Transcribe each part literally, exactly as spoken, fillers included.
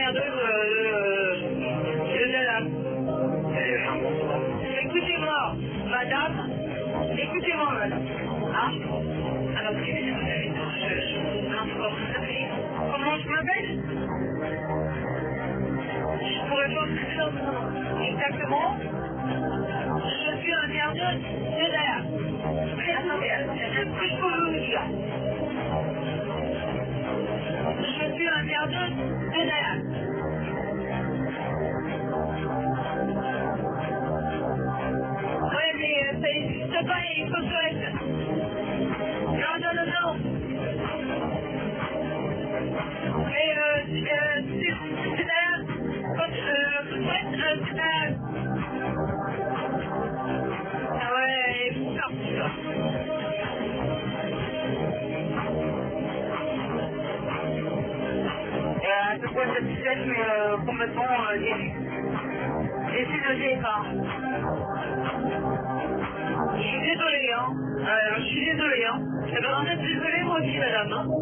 emmerdeuse euh, de Dallas. Écoutez-moi, madame. Écoutez-moi, madame. Hein? Alors, ce que je vous informe, comment je m'appelle? Je pourrais pas vous dire exactement. Je suis internaute de Dallas. Attendez, ce que je peux vous dire. Je suis internaute de Dallas. Ouais, mais ça n'existe pas, il faut que être. Non, non, non, non. Mais euh, euh, c'est c'est Dallas. Quand euh, ouais, euh, c'est Dallas. Ah ouais, il faut sortir. Euh, c'est quoi cette pièce, mais euh, complètement euh, déçue. Déçue de G F A. Je suis désolée, hein. Euh, je suis désolée, hein. Eh ben, en fait, désolée, moi aussi, madame, hein.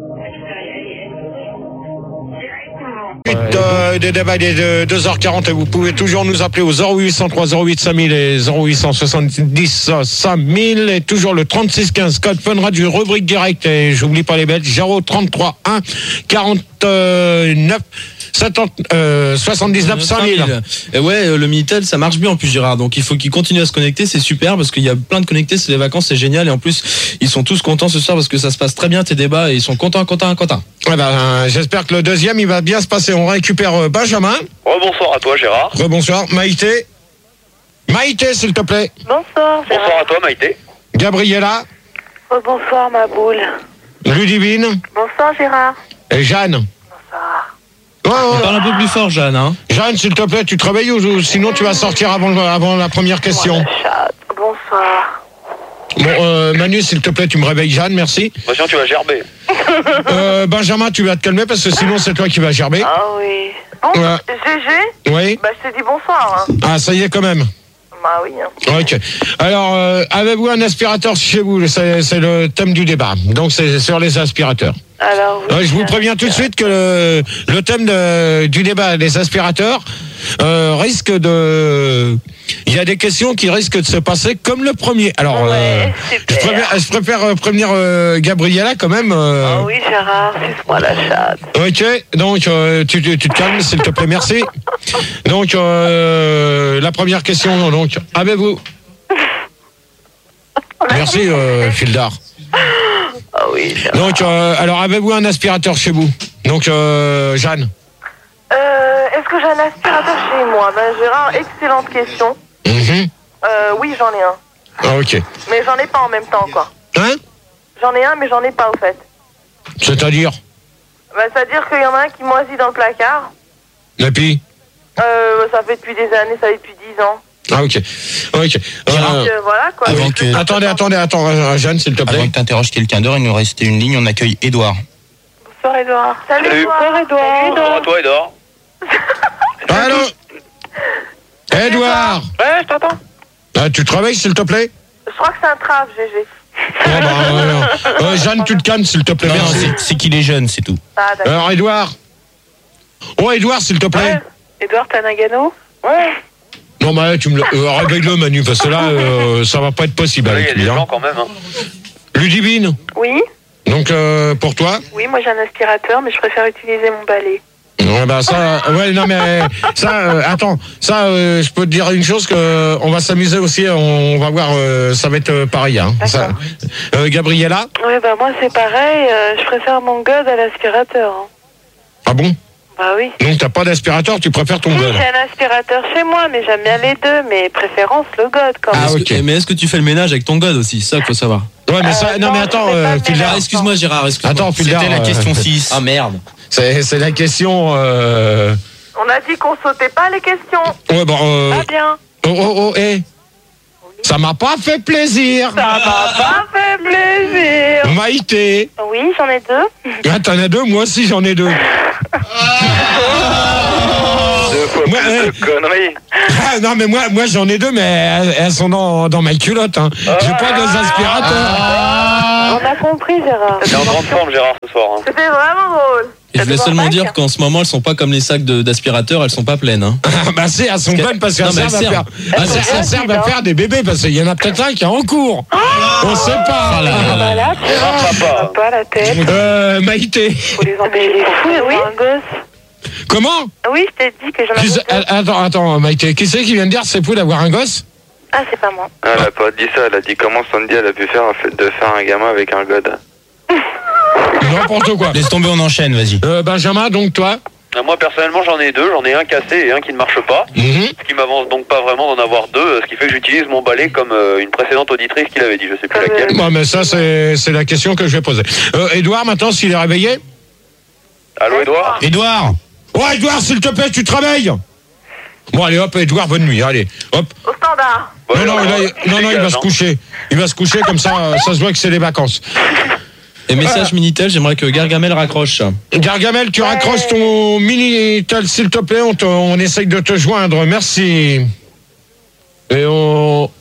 Euh, des débats de deux heures quarante et vous pouvez toujours nous appeler au zéro huit cent trois zéro huit cinq mille et zéro huit cent soixante-dix cinq mille et toujours le trente-six quinze code Fun Radio rubrique direct et j'oublie pas les bêtes zéro trente-trois un quarante-neuf soixante-dix-neuf cinq mille. Et ouais, le Minitel ça marche bien en plus Gérard, donc il faut qu'ils continuent à se connecter, c'est super parce qu'il y a plein de connectés, c'est les vacances, c'est génial et en plus ils sont tous contents ce soir parce que ça se passe très bien tes débats et ils sont contents, contents, contents. Ouais ben, j'espère que le deuxième il va bien se passer. On récupère Benjamin. Rebonsoir à toi Gérard. Rebonsoir Maïté. Maïté s'il te plaît. Bonsoir Gérard. Bonsoir à toi Maïté. Gabriella. Oh, bonsoir ma boule. Ludivine. Bonsoir Gérard. Et Jeanne. Bonsoir. Oh, oh. Parle un peu plus fort Jeanne hein. Jeanne s'il te plaît, tu te réveilles ou sinon tu vas sortir avant, avant la première question. Bonsoir. Bon, euh, Manu, s'il te plaît, tu me réveilles, Jeanne, merci. Bah, sinon, tu vas gerber. Euh, Benjamin, tu vas te calmer parce que sinon, c'est toi qui vas gerber. Ah oui. Bon, Ouais. G G. Oui. Bah, je te dis bonsoir. Hein. Ah, ça y est, quand même. Bah oui. Hein. Ok. Alors, euh, avez-vous un aspirateur chez vous? C'est, c'est le thème du débat. Donc, c'est sur les aspirateurs. Alors, oui, Euh, je vous préviens tout de suite que le, le thème de, du débat des aspirateurs euh, risque de... Il y a des questions qui risquent de se passer comme le premier. Alors, Ouais, euh, je, super. préfère, je préfère euh, prévenir euh, Gabriella quand même. Euh, Ah oui, Gérard, suce-moi la chatte. Ok, donc euh, tu, tu, tu te calmes, s'il te plaît, merci. Donc, euh, la première question, donc, avez-vous... Merci, euh, Fildar. Ah oui, Gérard. Donc, euh, alors, avez-vous un aspirateur chez vous? Donc, euh, Jeanne. Euh, est-ce que j'ai un aspirateur chez moi? Ben, Gérard, excellente question. Mhm. Euh, oui, j'en ai un. Ah, ok. Mais j'en ai pas en même temps, quoi. Hein? J'en ai un, mais j'en ai pas, au fait. C'est-à-dire? Ben, c'est-à-dire qu'il y en a un qui moisit dans le placard. Et puis? Euh, ça fait depuis des années, ça fait depuis dix ans. Ah, ok. Ok. Euh, Donc, euh, voilà, quoi. Avant Mais que- je- attendez, attendez, attends, euh, Jeanne, s'il te Avant plaît. que tu interroges quelqu'un d'autre, il nous restait une ligne, on accueille Édouard. Bonsoir, Edouard. Salut, Salut. Edouard. Bonsoir, Edouard. Bonsoir à toi Edouard. Allô? Edouard! Ouais, je t'entends. Ah, tu travailles, s'il te plaît? Je crois que c'est un trave, G G. Oh, bah, euh, euh, Jeanne, tu te calmes, s'il te plaît, Non, non, merci. c'est, c'est qu'il est jeune, c'est tout. Ah, d'accord. Alors, Edouard. Oh, Edouard, s'il te plaît. Edouard, t'as Nagano? Ouais. Non, mais tu me le... euh, réveille-le, Manu, parce que là, euh, ça va pas être possible Là, il y avec a des lui. Hein. gens quand même. Hein. Ludivine, Oui. donc euh, pour toi? Oui, moi j'ai un aspirateur, mais je préfère utiliser mon balai. Ouais, bah ça, ouais, non, mais ça, euh, attends, ça, euh, je peux te dire une chose, que euh, on va s'amuser aussi, on va voir, euh, ça va être euh, pareil. Hein, ça. Euh, Gabriella? Oui, bah moi c'est pareil, euh, je préfère mon god à l'aspirateur. Hein. Ah bon? Bah oui. Donc t'as pas d'aspirateur, tu préfères ton Oui, god? j'ai un aspirateur chez moi, mais j'aime bien les deux, mais préférence le god quand même. Ah, Est-ce ok. que- mais est-ce que tu fais le ménage avec ton god aussi? Ça qu'il faut savoir. Ouais, mais ça, Euh, non, non, mais je attends, fais pas euh, de Fildar, ménage. Excuse-moi Gérard, excuse-moi. attends, Fildar, C'était la euh, question six. Ah merde. c'est, c'est la question, euh... On a dit qu'on sautait pas les questions. ouais, bon, euh... Pas bien. oh, oh, oh, hé, ça m'a pas fait plaisir. Ça m'a pas fait plaisir. Maïté, Oui, j'en ai deux. ah, t'en as deux, moi aussi j'en ai deux. Deux fois Ouais, plus ouais. de conneries. Ah, non, mais moi, moi j'en ai deux, mais elles, elles sont dans, dans ma culotte. Hein. J'ai pas deux aspirateurs. On a compris, Gérard. T'es en grande forme Gérard ce soir. Hein. C'était vraiment drôle. Et je voulais seulement dire qu'en ce moment, elles sont pas comme les sacs de- d'aspirateur, elles sont pas pleines. Hein. Bah c'est, elles sont Parce que- bonnes parce qu'elles Non, mais servent à elles faire, servent. elles servent- elles servent à faire des bébés parce qu'il y en a peut-être un qui est en cours. On sait pas. Ah là là. Bah là, tu vois, papa. pas la tête. Euh, Maïté. Faut les empêcher. Mais il est fou, oui. Un gosse. Comment? Oui, je t'ai dit que j'en avais Qui c'est- un. Attends, attends, Maïté. Qui c'est qui vient de dire c'est fou d'avoir un gosse? Ah, c'est pas moi. Elle a pas dit ça, elle a dit comment Sandy elle a pu faire de faire un gamin avec un god. N'importe quoi. Laisse tomber, on enchaîne, vas-y. Euh, Benjamin, donc toi? Euh, Moi personnellement j'en ai deux, j'en ai un cassé et un qui ne marche pas. Mhm. Ce qui m'avance donc pas vraiment d'en avoir deux, euh, ce qui fait que j'utilise mon balai comme euh, une précédente auditrice qui l'avait dit, je sais plus Comme, laquelle. Bon, mais ça, c'est, c'est la question que je vais poser. Euh, Edouard, maintenant, s'il est réveillé? Allô Edouard? Edouard. Oh, Edouard, s'il te plaît, tu te réveilles? Bon, allez, hop, Edouard, bonne nuit, allez, hop. Au standard. Bon, non, non, alors, là, alors, il- non, non, il va dégage, se hein. coucher. Il va se coucher comme ça, euh, ça se voit que c'est les vacances. Et message Minitel, j'aimerais que Gargamel raccroche. Gargamel, tu raccroches ton Minitel, s'il te plaît, on, te- on essaye de te joindre, merci. Et on...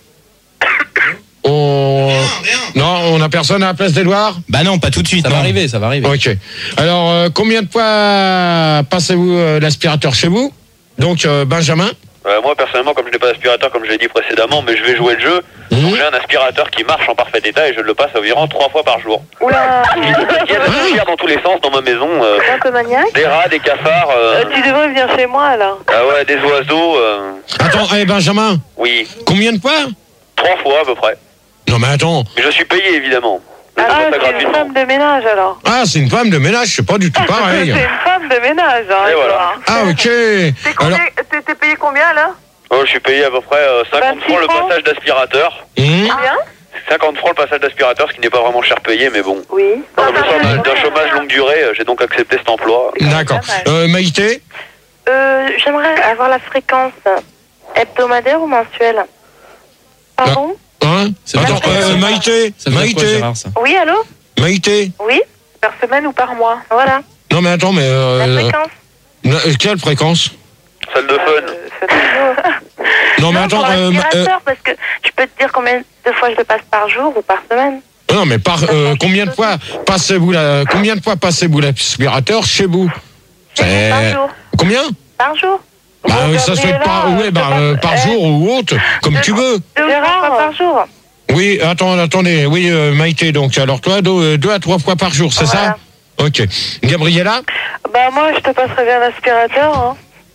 On... Non, on n'a personne à la place d'Edouard? Bah non, pas tout de suite. Ça va non. arriver, ça va arriver. Ok. Alors, euh, combien de fois passez-vous euh, l'aspirateur chez vous? Donc, euh, Benjamin? Euh, moi personnellement comme je n'ai pas d'aspirateur comme je l'ai dit précédemment, mais je vais jouer le jeu, Mhm. donc j'ai un aspirateur qui marche en parfait état et je le passe environ trois fois par jour. Oula. Il y a de la poussière dans tous les sens dans ma maison, euh, Un peu maniaque. des rats, des cafards, euh, Euh, tu devrais venir chez moi alors. ah ouais, des oiseaux, euh, Attends, hey, Benjamin, oui, combien de fois? trois fois à peu près. Non, mais attends. Mais je suis payé évidemment. Je Ah, fais ça c'est une gratuitement. femme de ménage alors. Ah, c'est une femme de ménage, c'est pas du tout C'est pareil. une femme de ménage. Hein, Et voilà. toi. Ah, ok. T'es combien- Alors, t'es- t'es payé combien là? Oh, je suis payé à peu près euh, cinquante vingt-six francs le francs. passage d'aspirateur. hum, Combien? cinquante francs le passage d'aspirateur, ce qui n'est pas vraiment cher payé, mais bon. Oui. Comme je suis d'un chômage longue durée, euh, j'ai donc accepté cet emploi. d'accord. Euh, Maïté? Euh, j'aimerais avoir la fréquence hebdomadaire ou mensuelle. Pardon? Hein? C'est Attends, pas- euh, Maïté? Ça veut dire quoi, Maïté? Gérard, ça? Oui, allô? Maïté? Oui? Par semaine ou par mois? Voilà. Non, mais attends, mais... La Euh, fréquence. euh, quelle fréquence? Salle de fun. Euh, ça doit- Non, mais Non, attends... pour euh, l'aspirateur, parce que je peux te dire combien de fois je le passe par jour ou par semaine. euh, non, mais par, euh, combien de fois passez-vous la, combien de fois passez-vous l'aspirateur chez vous? Par C'est- jour. Combien? Par jour. Bah, Bon, ça se fait Gabriella, par, ouais, je bah, te euh, passe- par eh, jour ou autre, comme deux- tu veux. Deux ou trois fois par jour. Oui, attends, attendez, oui, euh, Maïté, donc, alors toi, deux, deux à trois fois par jour, c'est Voilà. ça? Ok. Gabriella? Bah moi, je te passerai bien l'aspirateur. Hein.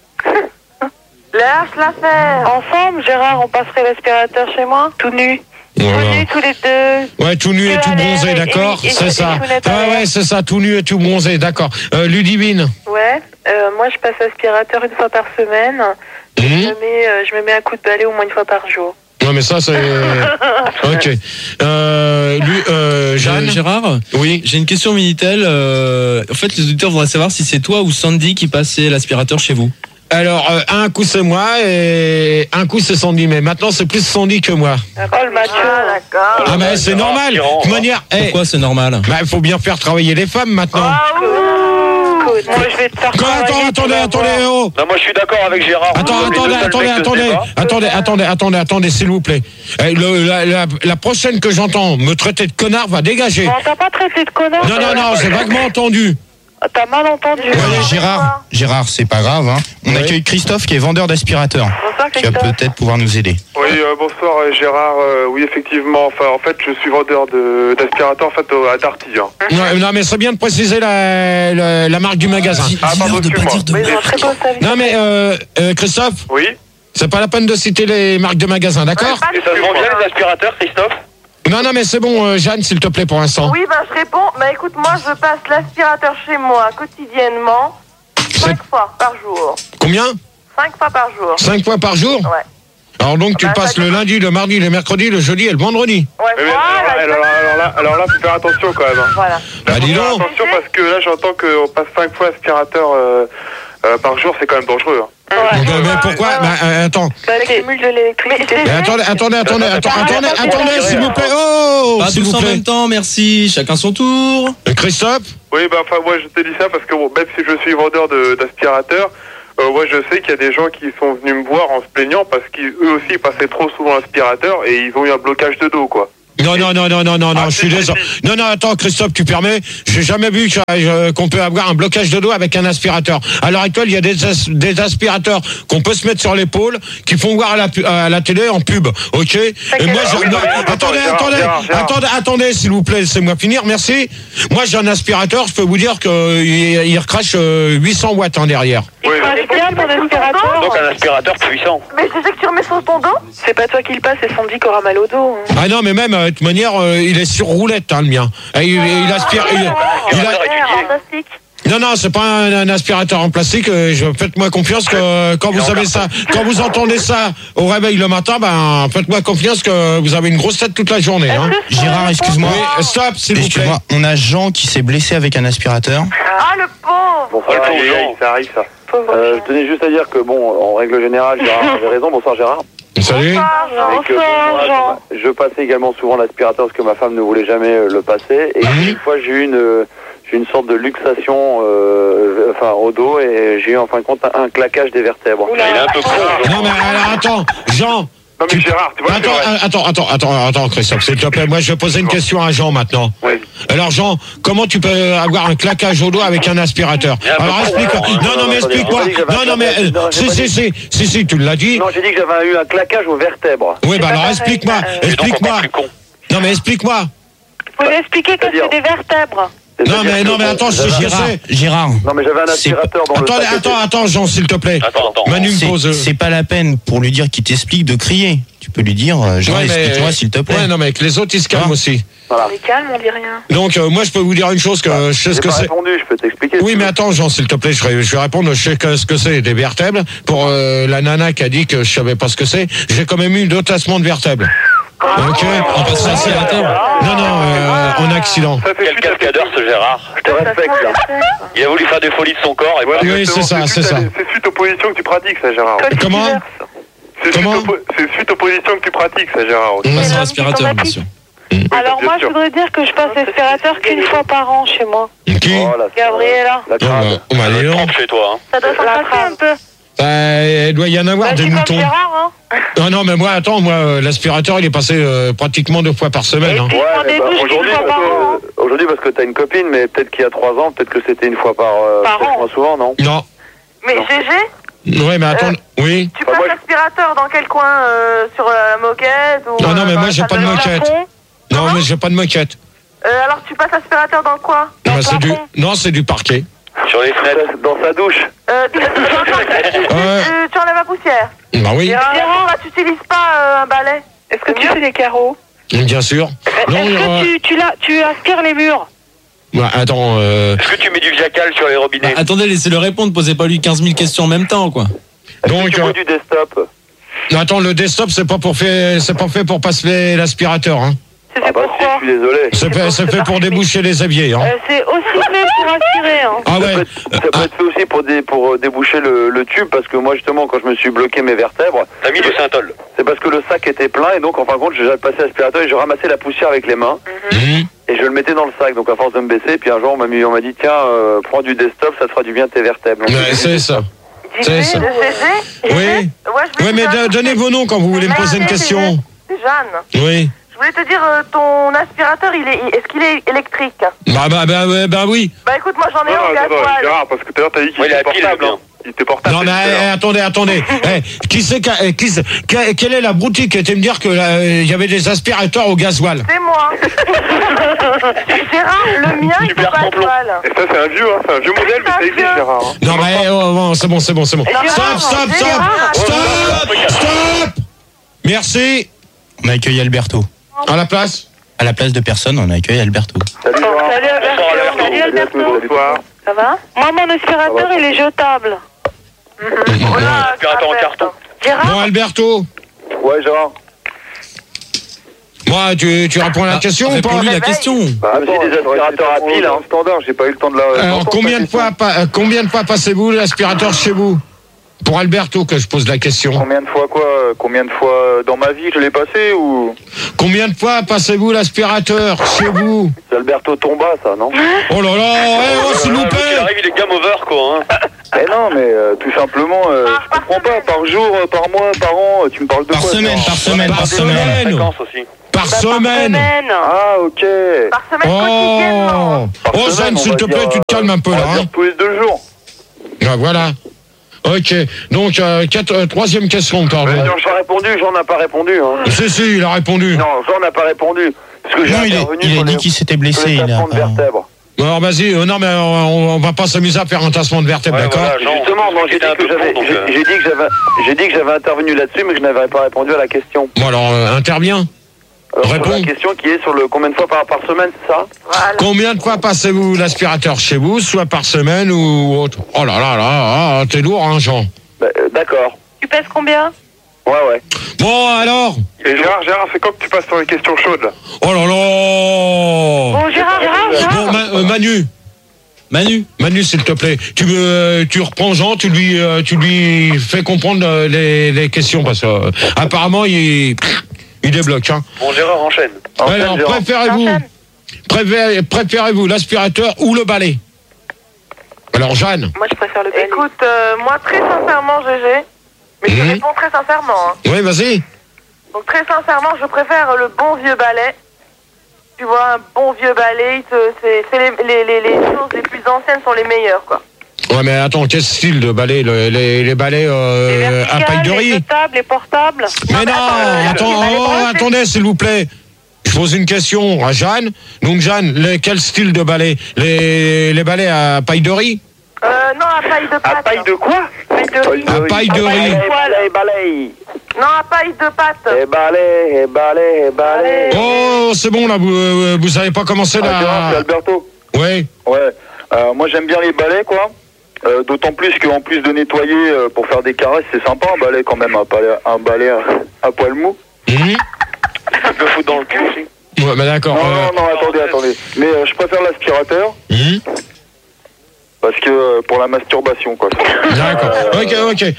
Lâche l'affaire. Ensemble, Gérard, on passerait l'aspirateur chez moi, tout nu. Tout Voilà. nu, tous les deux. Ouais, tout nu et Tu tout vas bronzé, aller, d'accord, et- et- c'est et ça. Chounette à Ouais, l'air. ouais, c'est ça, tout nu et tout bronzé, d'accord. Euh, Ludivine? Ouais, euh, moi je passe l'aspirateur une fois par semaine. Je, Hum me mets, euh, je me mets un coup de balai au moins une fois par jour. Non, mais ça, c'est... Ok. Euh, lui, euh, Jeanne? Euh, Gérard, Oui. j'ai une question Minitel. euh, en fait, les auditeurs voudraient savoir si c'est toi ou Sandy qui passait l'aspirateur chez vous. Alors, euh, un coup c'est moi et un coup c'est Sandy, mais maintenant c'est plus Sandy que moi. Oh le macho. Ah d'accord. Ah, mais c'est Gérard, normal. De Gérard, toute manière, eh, Pourquoi c'est normal? bah, il faut bien faire travailler les femmes maintenant. Moi je vais te faire Quand, travailler, attends, tu attendez, vas attendez, voir. oh. Non, moi je suis d'accord avec Gérard. Attends, Vous êtes les attendez, deux seuls attendez, mecs de ce attendez, débat. attendez, attendez, attendez, attendez, s'il vous plaît. Eh, le- la, la- la prochaine que j'entends me traiter de connard va dégager. Bon, t'as pas traité de connard? Non, non, non, j'ai vaguement entendu. T'as mal entendu. Ouais, Gérard, Gérard, c'est pas grave. Hein. On Oui. accueille Christophe qui est vendeur d'aspirateur, Bonsoir qui va Christophe. peut-être pouvoir nous aider. Oui, euh, bonsoir euh, Gérard. Euh, oui, effectivement. Enfin, en fait, je suis vendeur de d'aspirateur en fait au- à Darty. Hein. Non, non, mais c'est bien de préciser la, la, la marque du magasin. Ah, pardon, excuse-moi. Mais ils ont un très beau service. Non, mais euh, euh, Christophe, Oui. c'est pas la peine de citer les marques de magasins, d'accord? Et ça se vend bien les aspirateurs, Christophe? Non, non, mais c'est bon, euh, Jeanne, s'il te plaît, pour l'instant. Oui, bah je réponds. Bah écoute, moi je passe l'aspirateur chez moi quotidiennement, cinq fois par jour. Combien? Cinq fois par jour. Cinq fois par jour? Ouais. Alors donc, tu Bah, passes ça le dépend. lundi, le mardi, le mercredi, le jeudi et le vendredi. Ouais, Mais, mais, voilà. alors, alors, alors là, alors là, faut faire attention quand même. Hein. Voilà. Là, Bah, faut dis faire donc. attention parce que là, j'entends qu'on passe cinq fois aspirateur euh, euh, par jour, c'est quand même dangereux. Hein. Ouais. Donc, euh, mais pourquoi? Bah, euh, attends. Bah, cumul de l'électricité. Mais attendez, attendez, attendez, attendez, attendez, attendez, s'il vous plaît. Oh, Pas s'il tous vous en plaît. même temps, merci. Chacun son tour. Euh, Christophe? Oui, bah enfin, moi, je te dis ça parce que bon, même si je suis vendeur de- d'aspirateur, euh, ouais, je sais qu'il y a des gens qui sont venus me voir en se plaignant parce qu'eux aussi ils passaient trop souvent l'aspirateur et ils ont eu un blocage de dos, quoi. Non, non, non, non, non, non, non, Ah, je suis si, désolé. si, Non, non, attends, Christophe, tu permets. J'ai jamais vu que, euh, qu'on peut avoir un blocage de dos avec un aspirateur. À l'heure actuelle, il y a des, as- des aspirateurs qu'on peut se mettre sur l'épaule, qui font voir à la, pu- à la télé en pub, ok? Et moi, Ah j'ai- oui, non, non, mais attends, attendez, Gérard, attendez, Gérard, Gérard. attendez, attendez, s'il vous plaît, laissez-moi finir, merci. Moi, j'ai un aspirateur, je peux vous dire que il, il recrache euh, huit cents watts en derrière. Il Oui, crache bien ton aspirateur. Donc un aspirateur puissant. Mais je sais que tu remets sur ton dos. C'est pas toi qui le passe, c'est Sandy qui aura mal au dos. hein. Ah non, mais même, euh, de toute manière, euh, il est sur roulette, hein, le mien. Et il, il aspire, il, il a- Fantastique. Non, non, c'est pas un, un aspirateur en plastique. euh, je- Faites-moi confiance que quand vous avez ça, quand vous entendez ça au réveil le matin, ben faites-moi confiance que vous avez une grosse tête toute la journée. Hein. Gérard, excuse-moi. Oui, stop, s'il vous plaît. Excuse-moi, on a Jean qui s'est blessé avec un aspirateur. Ah, le pauvre. Bonsoir, Ouais, aïe, aïe, Jean. ça arrive ça. Pauvre Euh, Jean. je tenais juste à dire que, bon, en règle générale, Gérard avait raison. Bonsoir, Gérard. Salut. Bonsoir, Jean. Et que, Bonsoir, moi, Jean. je passais également souvent l'aspirateur parce que ma femme ne voulait jamais euh, le passer. Et Mhm. une fois, j'ai eu une, euh, j'ai eu une sorte de luxation euh, enfin, au dos et j'ai eu en fin de compte un, un claquage des vertèbres. Oula. Il est un peu con. Non mais alors attends, Jean. Non mais Gérard, tu vois, c'est Attends, vrai. attends, attends, attends, attends, Christophe, s'il te plaît. Moi, je vais poser une question à Jean maintenant. Oui. Alors Jean, comment tu peux avoir un claquage au dos avec un aspirateur? Il est un peu Alors con, explique-moi. hein. Non, non, mais Attendez, explique-moi. attendez, j'avais Non, un non, mais claquage. euh, Non, j'ai si, pas si, dit. si, si, si, tu l'as dit. Non, j'ai dit que j'avais eu un claquage aux vertèbres. Oui, bah pas alors pareil, explique-moi, euh, Et donc explique-moi. encore plus con. Non, mais explique-moi. Vous pouvez expliquer que c'est des vertèbres. Non, C'est-à-dire mais que, non, mais bon, attends, je j'avais- je Gérard, sais. Gérard. Non, mais j'avais un C'est- aspirateur dans le Attends, sac. attends, attends, Jean, s'il te plaît. Attends, attends. Manu me C'est pose. c'est pas la peine pour lui dire qu'il t'explique de crier. Tu peux lui dire, euh, Jean, Ouais, mais- explique-moi s'il te plaît. Ouais, non, mais que les autres, ils se calment Ah. aussi. Voilà. On est calme, on dit rien. Donc, euh, moi, je peux vous dire une chose que je sais ce J'ai que pas c'est. répondu, je peux t'expliquer. Oui, mais attends, Jean, s'il te plaît, je vais, je vais répondre. Je sais que ce que c'est des vertèbres. Pour euh, la nana qui a dit que je savais pas ce que c'est, j'ai quand même eu deux tassements de vertèbres. Ok. On passe sur l'aspirateur. Non, non, euh, en accident. Ça fait Quel suite à cascadeur ce Gérard. Je te respecte, là. Il a voulu faire des folies de son corps et Voilà, Oui, exactement. c'est ça, c'est suite à- ça. C'est suite aux positions que tu pratiques, ça, Gérard. Comment? C'est suite, Comment aux po- c'est suite aux positions que tu pratiques, ça, Gérard. aussi. On passe sur l'homme l'aspirateur, qui bien s'en sûr. Alors bien moi, je sûr. voudrais dire que je passe l'aspirateur qu'une fois par an chez moi. Qui? Oh, la- Gabriella. La Oh, crade. bah, oh, bah, allez, non. chez toi. Hein. Ça doit s'en La passer crade. un peu. Bah, il doit y en avoir Bah, des c'est comme moutons. Gérard, hein. Non, non, mais moi, attends, moi, euh, l'aspirateur, il est passé euh, pratiquement deux fois par semaine. Et Hein. puis, Ouais, je prends mais des bah, douches qu'une aujourd'hui, fois parce par an. hein. que, aujourd'hui, parce que t'as une copine, mais peut-être qu'il y a trois ans, peut-être que c'était une fois par, euh, Par peut-être an. moins souvent, non? Non. Mais Gégé, Ouais, mais attends. Oui. tu Bah, passes moi, je- l'aspirateur dans quel coin euh, sur la moquette ou, Non, non, euh, mais dans moi, la j'ai salle pas de bain moquette. Plafond. Non, mais j'ai pas de moquette. Euh, alors tu passes l'aspirateur dans quoi? Bah, c'est du... plafond. Non, c'est du parquet. Sur les fenêtres. Dans sa douche. euh, tu, tu, tu- tu enlèves la poussière. Bah oui, Gérard, pourquoi tu n'utilises pas euh, un balai? Est-ce que tu fais des carreaux? bien sûr. Non, Est-ce euh, que tu, tu, la- tu aspires les murs? bah, attends, euh... Est-ce que tu mets du Viacal sur les Bah, robinets? attendez, laissez-le répondre, posez pas lui quinze mille questions en même temps, quoi. Est-ce Donc, que tu euh, veux du desktop? non, attends, le desktop, c'est pas pour faire, c'est pas fait pour passer l'aspirateur, hein. C'est Ah fait bah si, pourquoi? je suis désolé. C'est fait, c'est fait pour déboucher les éviers, hein. Euh, C'est aussi fait pour aspirer. Hein. Ah Ça peut ouais. être, ça peut être fait aussi pour, dé- pour euh, déboucher le, le tube, parce que moi, justement, quand je me suis bloqué mes vertèbres, T'as mis du synthol. c'est parce que le sac était plein, et donc, en fin de compte, j'ai passé l'aspirateur et je ramassais la poussière avec les mains, Mhm. et je le mettais dans le sac. Donc, à force de me baisser, puis un jour, on m'a mis- on m'a dit, tiens, euh, prends du desktop, ça te fera du bien tes vertèbres. Donc, Ouais, j'ai c'est dit, ça. Gégé, C'est ça. Gégé, Oui. Ouais, je voulais Ouais, te mais dire un do- donnez truc. vos noms quand vous voulez me poser une Mais question. C'est Jeanne. Oui. Je voulais te dire, euh, ton aspirateur, il est, est-ce qu'il est électrique? Bah, bah, bah, bah, bah oui. Bah écoute, moi j'en ai Non, un au non, attends, gasoil. Gérard, parce que tout à l'heure, t'as dit qu'il Ouais, il est était à pile, portable. le hein. Il était portable. Non, mais tout à l'heure. eh, attendez, attendez. Eh, qui c'est qu'a- eh, qui c'est- qu'a- quelle est la broutille qui était me dire que là, il y avait des aspirateurs au gasoil? C'est moi. Gérard, le mien, il est Super pas complot. gasoil. Et ça, c'est un vieux, hein, c'est un vieux modèle, mais ça existe, Gérard. hein. Non, mais eh, oh, bon, c'est bon, c'est bon, c'est bon. Gérard, Stop, stop, stop, Gérard. stop, stop. Merci. On accueille Alberto. À la place. À la place de personne, on accueille Alberto. Salut, Gérard. Salut Alberto. Bonsoir, Alberto. Salut Alberto. Bonsoir. Ça va? Moi, mon aspirateur, il est jetable. Voilà, Aspirateur en ça carton. Bon, Gérard, Alberto. Ouais, Gérard. Moi, tu, tu réponds à la Ah, question ou pas? réponds-lui la question. Bah, j'ai des aspirateurs à pile, hein. Standard, j'ai pas eu le temps de la. Alors, d'entendre combien ta de question. fois, pa- euh, combien de fois passez-vous l'aspirateur chez vous? Pour Alberto que je pose la question. Combien de fois quoi euh, Combien de fois euh, dans ma vie je l'ai passé ou Combien de fois passez-vous l'aspirateur chez vous? c'est Alberto Tomba ça, non? Oh là là, eh, oh, s'il vous Le mec, il plaît. arrive, il est game over, quoi. Hein. Eh non, mais euh, tout simplement, euh, Ah, je par comprends pas. semaine. Par jour, euh, par mois, par an, tu me parles de Par quoi semaine, toi par semaine, Par par semaine. semaine. Fréquence aussi. Par Bah, semaine. Par semaine. Ah, ok. Par semaine quotidiennement. Oh, Par oh semaine, Jeanne, on s'il va te plaît, dire, tu te calmes un peu on là. va Hein. dire tous les deux jours. Ah, voilà. Ok, donc euh, quatre, euh, troisième question encore. Mais Jean. Jean n'a pas répondu, Jean n'a pas répondu. Hein. Si, si, il a répondu. Non, Jean n'a pas répondu. Parce que j'ai Non, il, est- intervenu il sur a dit les- qu'il s'était sur blessé. les Il a tassements de pas- vertèbres. Alors vas-y, euh, non mais euh, on, on va pas s'amuser à faire un tassement de vertèbres, Ouais, d'accord voilà. Jean, Justement, non, j'ai dit il est un que peu j'avais, con, donc, j'ai euh. j'ai dit que j'avais, j'ai dit que j'avais intervenu là-dessus, mais que je n'avais pas répondu à la question. Bon alors, euh, interviens. Alors, sur Réponds. la question qui est sur le combien de fois par, par semaine, c'est ça? Voilà. Combien de fois passez-vous l'aspirateur chez vous, soit par semaine ou autre? Oh là là là, ah, t'es lourd hein Jean. Bah, euh, d'accord. Tu pèses combien? Ouais, ouais. Bon alors. Et Gérard, Gérard, c'est quand que tu passes sur les questions chaudes là? Oh là là. Bon, Gérard, Gérard, Bon Gérard. Ma- euh, Manu. Manu, Manu, s'il te plaît, tu me, tu reprends Jean, tu lui, euh, tu lui fais comprendre euh, les, les questions parce que euh, apparemment il, il débloque. Hein. Bon, Gérard enchaîne. Enchaîne, Alors Gérard. préférez-vous, Enchaîne. préférez, préférez-vous l'aspirateur ou le balai? Alors Jeanne. Moi, je préfère le balai. Écoute, euh, moi, très sincèrement, G G, mais je te Mhm. réponds très sincèrement. Hein. Oui, vas-y. Donc, très sincèrement, je préfère le bon vieux balai. Tu vois, un bon vieux balai, il te- c'est c'est les, les, les, les choses les plus anciennes sont les meilleures, quoi. Ouais, mais attends, quel style de balai? Le- les, les balais euh, les à paille de verticales, les riz? jetables, les portables. Mais non, euh, attends, les balais oh, branchés. attendez, s'il vous plaît. Je pose une question à Jeanne. Donc Jeanne, les- quel style de balai? Les, les balais à paille de riz? Euh, non, à paille de pâte. À paille de quoi? Paille de riz. À paille de À paille riz. de poêle. Et balai. Non, à paille de pâte. Et balai, et balai, et balai. Oh, c'est bon là, vous, euh, vous savez pas commencer Ah, Gérard, c'est là. Alberto. Ouais. Ouais. Euh, moi, j'aime bien les balais, quoi. Euh, D'autant plus qu'en plus de nettoyer euh, pour faire des caresses, c'est sympa un balai quand même, un balai, un balai à, à poil mou. Mhm. Tu peux foutre dans le cul aussi. Ouais, bah d'accord. Non, euh, non, non, attendez, attendez. Mais euh, je préfère l'aspirateur mhm. parce que euh, pour la masturbation, quoi. D'accord. Ok, ok. Euh,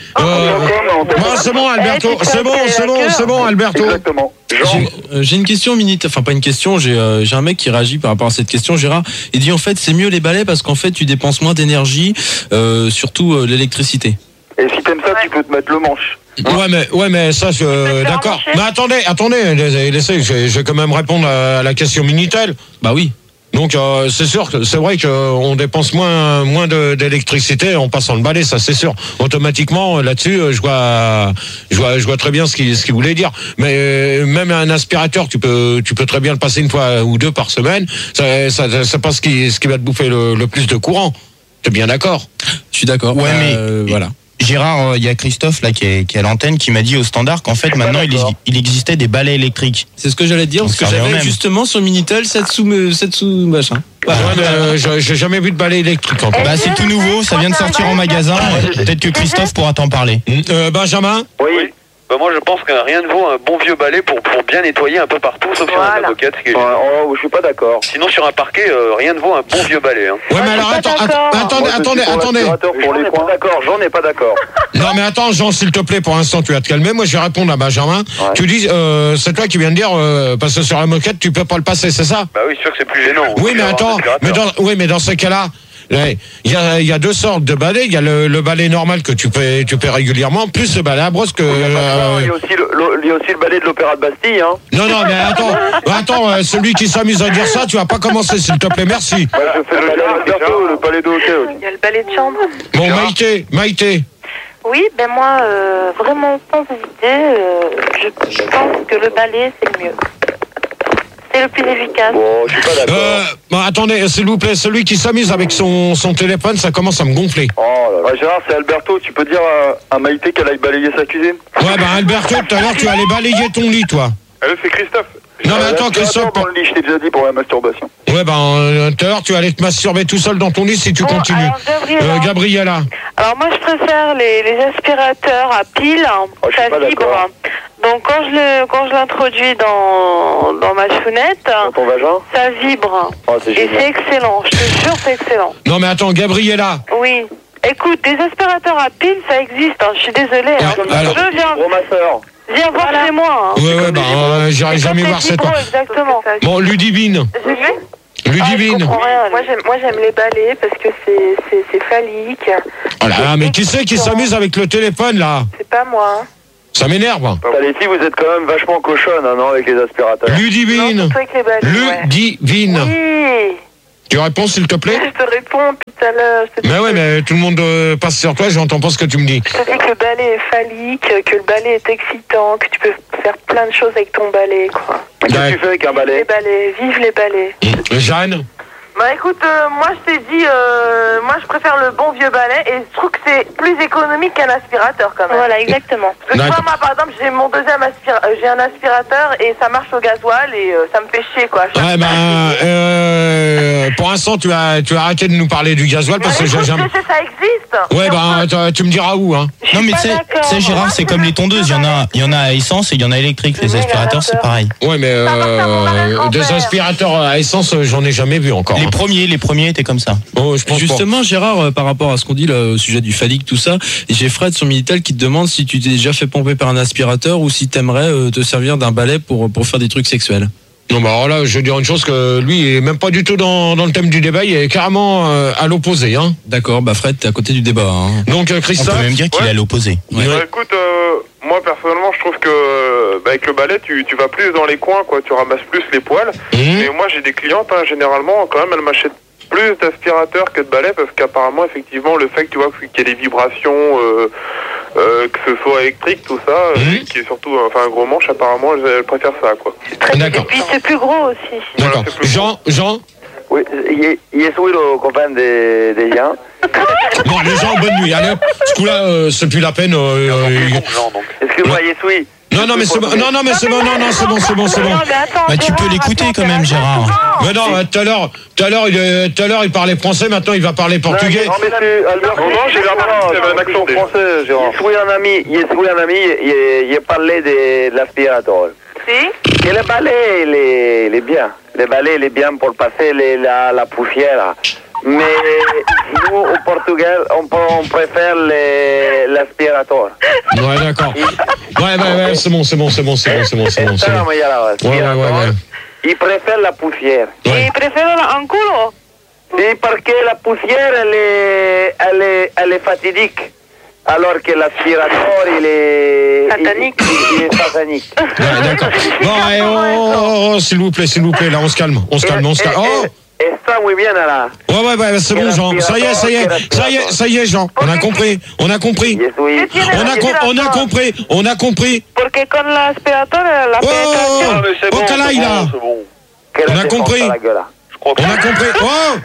bon, c'est bon, Alberto. Eh, tu C'est bon, t'as c'est fait bon, la c'est bon, Alberto. Exactement. Jean, j'ai euh, j'ai une question, Minute. Enfin, pas une question, j'ai euh, j'ai un mec qui réagit par rapport à cette question, Gérard. Il dit en fait, c'est mieux les balais parce qu'en fait, tu dépenses moins d'énergie, euh, surtout euh, l'électricité. et si t'aimes ça, tu peux te mettre le manche. Ouais, mais, ouais, mais ça, je- faire d'accord. marcher. Mais attendez, attendez, laissez, laissez, je, vais- je vais quand même répondre à la question Minitel. Bah oui. Donc, euh, c'est sûr que c'est vrai qu'on dépense moins, moins de- d'électricité en passant le balai, ça c'est sûr. Automatiquement, là-dessus, euh, je vois, je vois, je vois très bien ce qu'il, ce qu'il voulait dire. Mais euh, même un aspirateur, tu peux, tu peux très bien le passer une fois ou deux par semaine. Ça, ça, c'est pas ce qui, ce qui va te bouffer le, le plus de courant. T'es bien d'accord? Je suis d'accord. Ouais, mais- Euh, voilà. Gérard, il y a Christophe là qui est, qui est à l'antenne qui m'a dit au standard qu'en fait maintenant il, d'accord. il existait des balais électriques. C'est ce que j'allais te dire, Donc, parce que ça revient au j'avais même. justement sur Minitel sept sous, sept sous machin. Ouais, mais euh, j'ai j'ai jamais vu de balai électrique encore. Bah c'est tout nouveau, ça vient de sortir en magasin. Peut-être que Christophe pourra t'en parler. Euh, Benjamin? Oui. Bah, moi, je pense que rien ne vaut un bon vieux balai pour, pour bien nettoyer un peu partout, sauf sur Voilà. la moquette. Ce qui est... Ouais, oh, je suis pas d'accord. Sinon, sur un parquet, euh, rien ne vaut un bon vieux balai. Hein. Ouais, mais je alors suis pas attends, d'accord. attends, attendez, Moi, je attendez, suis pour attendez. l'aspirateur pour les coins. D'accord, Jean n'est pas d'accord. Non, mais attends, Jean, s'il te plaît, pour l'instant, tu vas te calmer. Moi, je vais répondre à Benjamin. Ouais. Tu dis, euh, c'est toi qui viens de dire, euh, parce que sur la moquette, tu peux pas le passer, c'est ça? Bah oui, c'est sûr que c'est plus gênant. Oui, mais attends, mais dans, oui, mais dans ce cas-là, ouais, il y a, il y a deux sortes de balais. Il y a le, le balai normal que tu fais, tu fais régulièrement, plus le balai à brosse que. Il y a euh, aussi le, le- il y a aussi le balai de l'Opéra de Bastille, hein. non, non, mais attends, attends, euh, celui qui s'amuse à dire ça, tu vas pas commencer, s'il te plaît, merci. Ouais, je fais le balai d'Alberto, le palais de hockey aussi. Il y a le balai de chambre. Bon, Maïté, Maïté. Oui, ben moi, euh, vraiment sans hésiter, euh, je, je pense que le balai, c'est le mieux. C'est le plus efficace. Bon, je suis pas d'accord. Euh, bon, attendez, s'il vous plaît, celui qui s'amuse avec son, son téléphone, ça commence à me gonfler. Oh là là. Gérard, c'est Alberto, tu peux dire à, à Maïté qu'elle aille balayer sa cuisine? Ouais, bah, Alberto, tout à l'heure, tu allais balayer ton lit, toi. Ah, c'est Christophe. Non, mais Euh, attends, l'aspirateur Christophe. dans le lit, je t'ai déjà dit pour la masturbation. Ouais, ben, euh, tout à l'heure, tu allais te masturber tout seul dans ton lit si tu Bon, continues. alors, Gabriella. Euh, Gabriella. Alors moi, je préfère les, les aspirateurs à pile, Oh, je suis ça pas vibre. d'accord. Donc quand je le, quand je l'introduis dans, dans ma chounette, Dans ton vagin? ça vibre. Oh, c'est Et c'est génial. excellent, je te jure, c'est excellent. Non, mais attends, Gabriella. Oui. Écoute, des aspirateurs à pile, ça existe, hein. Je suis désolée. hein. Ouais, alors- Je viens, Gros masseur. viens voir chez moi. Hein. Ouais, ouais, bah, euh, j'irai C'est jamais comme voir les cette. vibros, exactement. Bon, Ludivine. J'ai vu. Ludivine. Ah, rien, moi, j'aime, moi j'aime les balais parce que c'est, c'est, c'est phallique. Oh là là, mais qui c'est qui s'amuse avec le téléphone là? C'est pas moi. Hein. Ça m'énerve. Les filles, vous êtes quand même vachement cochonnes, hein, non, avec les aspirateurs. Ludivine. Non, avec les balais, Ludivine. Ouais. Oui. Tu réponds s'il te plaît? Je te réponds tout à l'heure. Mais ouais, mais tout le monde euh, passe sur toi, j'entends pas ce que tu me dis. Je te dis que le balai est phallique, que le balai est excitant, que tu peux faire plein de choses avec ton balai, quoi. Qu'est-ce que tu fais avec un balai? Les balais, vive les balais. Mmh. Jeanne? Bah écoute, euh, moi je t'ai dit, euh, moi je préfère le bon vieux balai et je trouve que c'est plus économique qu'un aspirateur quand même. Voilà, exactement. Parce que tu vois, moi par exemple, j'ai mon deuxième aspirateur, j'ai un aspirateur et ça marche au gasoil et euh, ça me fait chier quoi. Ouais, ben, euh, pour l'instant, tu as, tu as arrêté de nous parler du gasoil parce que j'ai jamais. Ça existe. Ouais, ben, tu, tu me diras où, hein. Non, mais tu sais, Gérard, c'est comme les tondeuses. Il y en a, il y en a à essence et il y en a électrique. Les aspirateurs, c'est pareil. Ouais, mais euh, des aspirateurs à essence, j'en ai jamais vu encore. Les premiers, les premiers étaient comme ça. Oh, je pense Justement, pas. Gérard, euh, par rapport à ce qu'on dit là, au sujet du phallique, tout ça, j'ai Fred sur Minitel qui te demande si tu t'es déjà fait pomper par un aspirateur ou si t'aimerais euh, te servir d'un balai pour, pour faire des trucs sexuels. Non, bah alors là, je vais dire une chose que lui, il est même pas du tout dans, dans le thème du débat, il est carrément euh, à l'opposé, hein. D'accord, bah Fred, t'es à côté du débat, hein. Donc, euh, Christophe. On peut même dire qu'il ouais. est à l'opposé. Ouais. Bah, écoute, euh, moi personnellement, je trouve que euh, bah, avec le balai, tu, tu vas plus dans les coins, quoi. Tu ramasses plus les poils. Mmh. Mais moi, j'ai des clientes, hein, généralement, quand même, elles m'achètent plus d'aspirateurs que de balais parce qu'apparemment, effectivement, le fait que tu vois qu'il y a des vibrations, euh, euh, que ce soit électrique, tout ça, Mmh. euh, qui est surtout, enfin, un gros manche, apparemment, elles, elles préfèrent ça, quoi. D'accord. Et puis c'est plus gros aussi. D'accord. Voilà, c'est plus Jean, Jean. Oui, je suis le copain de, de Jean. Bon, les gens, bonne nuit. Allez, hop, ce coup-là, euh, c'est plus la peine. Euh, euh, Excuse-moi, je suis. Non, non, mais c'est bon. Non, non, mais c'est bon. Non, non, c'est bon, c'est bon, c'est bon. Non, mais attends, Bah, tu Gérard, peux l'écouter attends, quand même, t'es Gérard. Mais non, euh, tout à l'heure, tout à l'heure, il, euh, tout à l'heure, il parlait français. Maintenant, il va parler portugais. Non, mais c'est Albert. Non, non, j'ai remarqué qu'il y avait un accent français, Gérard. Je suis un ami, je suis un ami, je, je parlais de l'aspirateur. Si. Et le balai, il est, il est bien. Le balai, il est bien pour passer les, la, la poussière. Mais nous, au Portugal, on, on préfère les- l'aspirateur. Ouais, d'accord. Ouais, ouais, ouais, c'est bon, c'est bon, c'est bon, c'est bon, c'est bon, c'est bon, c'est bon. Ouais, ouais, ouais, ouais. Il préfère la poussière. Ouais. Et préfère un culo. C'est parce que la poussière, elle est, elle est, elle est fatidique. Alors que l'aspirateur, il est... Satanique. Il, il est satanique. Ouais, d'accord. Bon, et oh, oh, oh, s'il vous plaît, s'il vous plaît, là, on se calme, on se calme, on se calme. Oh! Está muy bien, là. Ouais, ouais, ouais, c'est bon, Jean. Ça y est, ça y est, ça y est, ça y est, Jean. On a compris, on a compris. Je suis... On a, com- on a compris, on a compris. Parce que con l'aspirateur, la Oh, pénétration. mais c'est oh, bon, Calaï, c'est là. bon, c'est bon. Que On la a défense compris. à la gueule. Je crois que On a compris. Oh!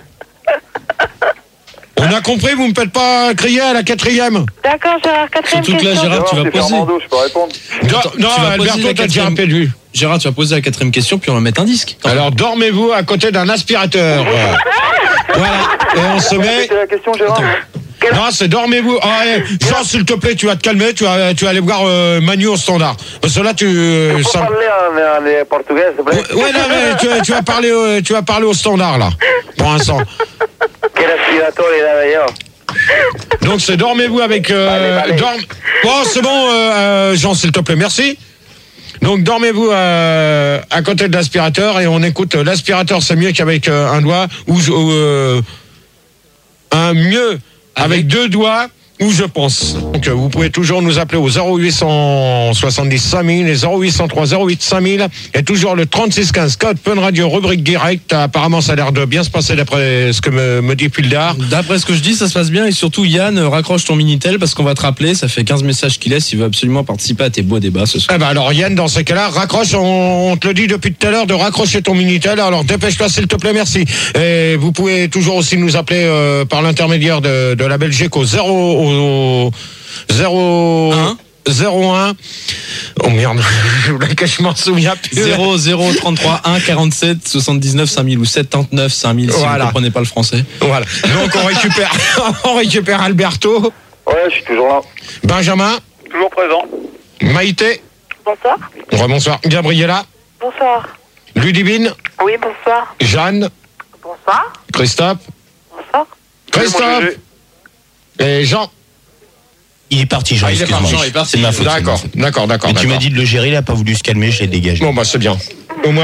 On a compris, vous me faites pas crier à la quatrième. D'accord, Gérard, quatrième Surtout que là, question. Gérard, tu vas C'est poser. Fernando, je peux répondre. Non, Attends, non, tu vas poser Alberto, la t'as déjà quatrième- perdu. Gérard, tu vas poser la quatrième question, puis on va mettre un disque. Alors, dormez-vous à côté d'un aspirateur. Voilà. Et on se met. C'était la question, Gérard. Non, c'est dormez-vous. Ah, ouais. Jean, s'il te plaît, tu vas te calmer, tu vas, tu vas aller voir euh, Manu au standard. Parce que là, tu. euh, Tu peux ça- parler en, en, en portugais, s'il te plaît? Ouais, non, mais tu, tu vas parler, euh, tu vas parler au standard là, pour l'instant. Que l'aspirateur est là, d'ailleurs. Donc c'est dormez-vous avec. Euh, Allez, allez. dorme- Bon, c'est bon, euh, euh, Jean, s'il te plaît, merci. Donc dormez-vous euh, à côté de l'aspirateur et on écoute euh, l'aspirateur, c'est mieux qu'avec euh, un doigt ou je- ou, euh, un mieux avec deux doigts. Où je pense. Donc euh, vous pouvez toujours nous appeler au zéro huit cent soixante-dix cinq mille et zéro huit cent trois zéro huit cinq mille et toujours le trente-six quinze code Fun Radio rubrique direct. Apparemment ça a l'air de bien se passer d'après ce que me, me dit Pildar. D'après ce que je dis, ça se passe bien. Et surtout, Yann, raccroche ton Minitel parce qu'on va te rappeler. Ça fait quinze messages qu'il laisse. Il veut absolument participer à tes beaux débats ce soir. Eh ben alors Yann, dans ces cas-là, raccroche, on, on te le dit depuis tout à l'heure de raccrocher ton Minitel, alors dépêche-toi s'il te plaît, merci. Et vous pouvez toujours aussi nous appeler euh, par l'intermédiaire de, de la Belgique au zéro au zéro zéro un. Oh merde, je voulais que je m'en souviens plus. zéro zéro trente-trois un quarante-sept soixante-dix-neuf cinq mille ou soixante-dix-neuf cinq mille si Voilà. vous ne comprenez pas le français. Voilà. Donc on récupère, on récupère Alberto, Ouais, je suis toujours là. Benjamin, toujours présent. Maïté, Bonsoir. rebonsoir, Gabriella, Bonsoir. Ludivine, Oui, bonsoir. Jeanne, Bonsoir. Christophe, Bonsoir. Christophe et Jean. Il est parti, Jean, Ah, il est excuse-moi. parti, Jean, il est parti. C'est de ma faute. c'est de ma D'accord, faute. d'accord, d'accord. Mais tu d'accord. m'as dit de le gérer, il a pas voulu se calmer, je l'ai dégagé. Bon bah c'est bien. Au moins. Du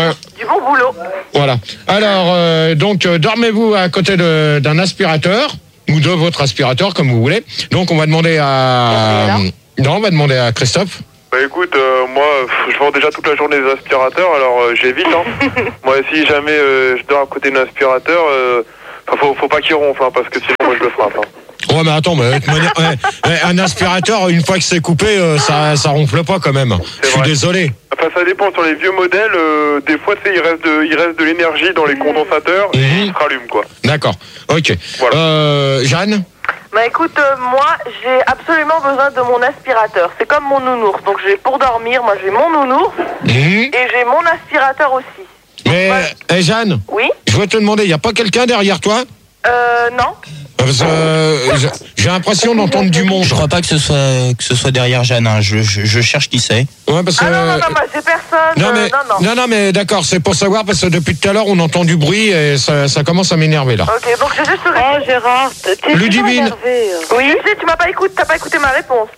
bon boulot. Voilà. Alors, euh, donc, euh, dormez-vous à côté de, d'un aspirateur, ou de votre aspirateur, comme vous voulez. Donc, on va demander à... Non, on va demander à Christophe. Bah écoute, euh, moi, je vends déjà toute la journée des aspirateurs, alors euh, j'évite. Hein. Moi, si jamais euh, je dors à côté d'un aspirateur, euh, faut, faut pas qu'il ronfle, hein, parce que sinon, moi, je le frappe. Hein. Ouais, mais attends, mais, de manière, ouais, ouais, un aspirateur, une fois que c'est coupé, euh, ça, ça ronfle pas quand même. Je suis désolé. Enfin, ça dépend. Sur les vieux modèles, euh, des fois, tu sais, il reste de, il reste de l'énergie dans les condensateurs et Mmh. ils se rallument, quoi. D'accord. Ok. Voilà. Euh, Jeanne? Bah écoute, euh, moi, j'ai absolument besoin de mon aspirateur. C'est comme mon nounours. Donc, j'ai pour dormir, moi, j'ai mon nounours Mmh. et j'ai mon aspirateur aussi. Mais, eh, Jeanne? Oui? Je voudrais te demander, il n'y a pas quelqu'un derrière toi? Euh, non. Parce que, euh, j'ai- j'ai l'impression d'entendre du monde. Je crois pas que ce soit que ce soit derrière Jeanne. Hein. Je, je, je cherche qui c'est. Ouais, parce que... Ah non, non, non, moi, j'ai personne. Non euh, mais, non, non. non, non, mais d'accord, c'est pour savoir parce que depuis tout à l'heure on entend du bruit et ça, ça commence à m'énerver là. Ok, donc j'ai juste... Oh, Gérard, t'es Ludivine. Oui, tu sais, tu m'as pas écouté, t'as pas écouté ma réponse.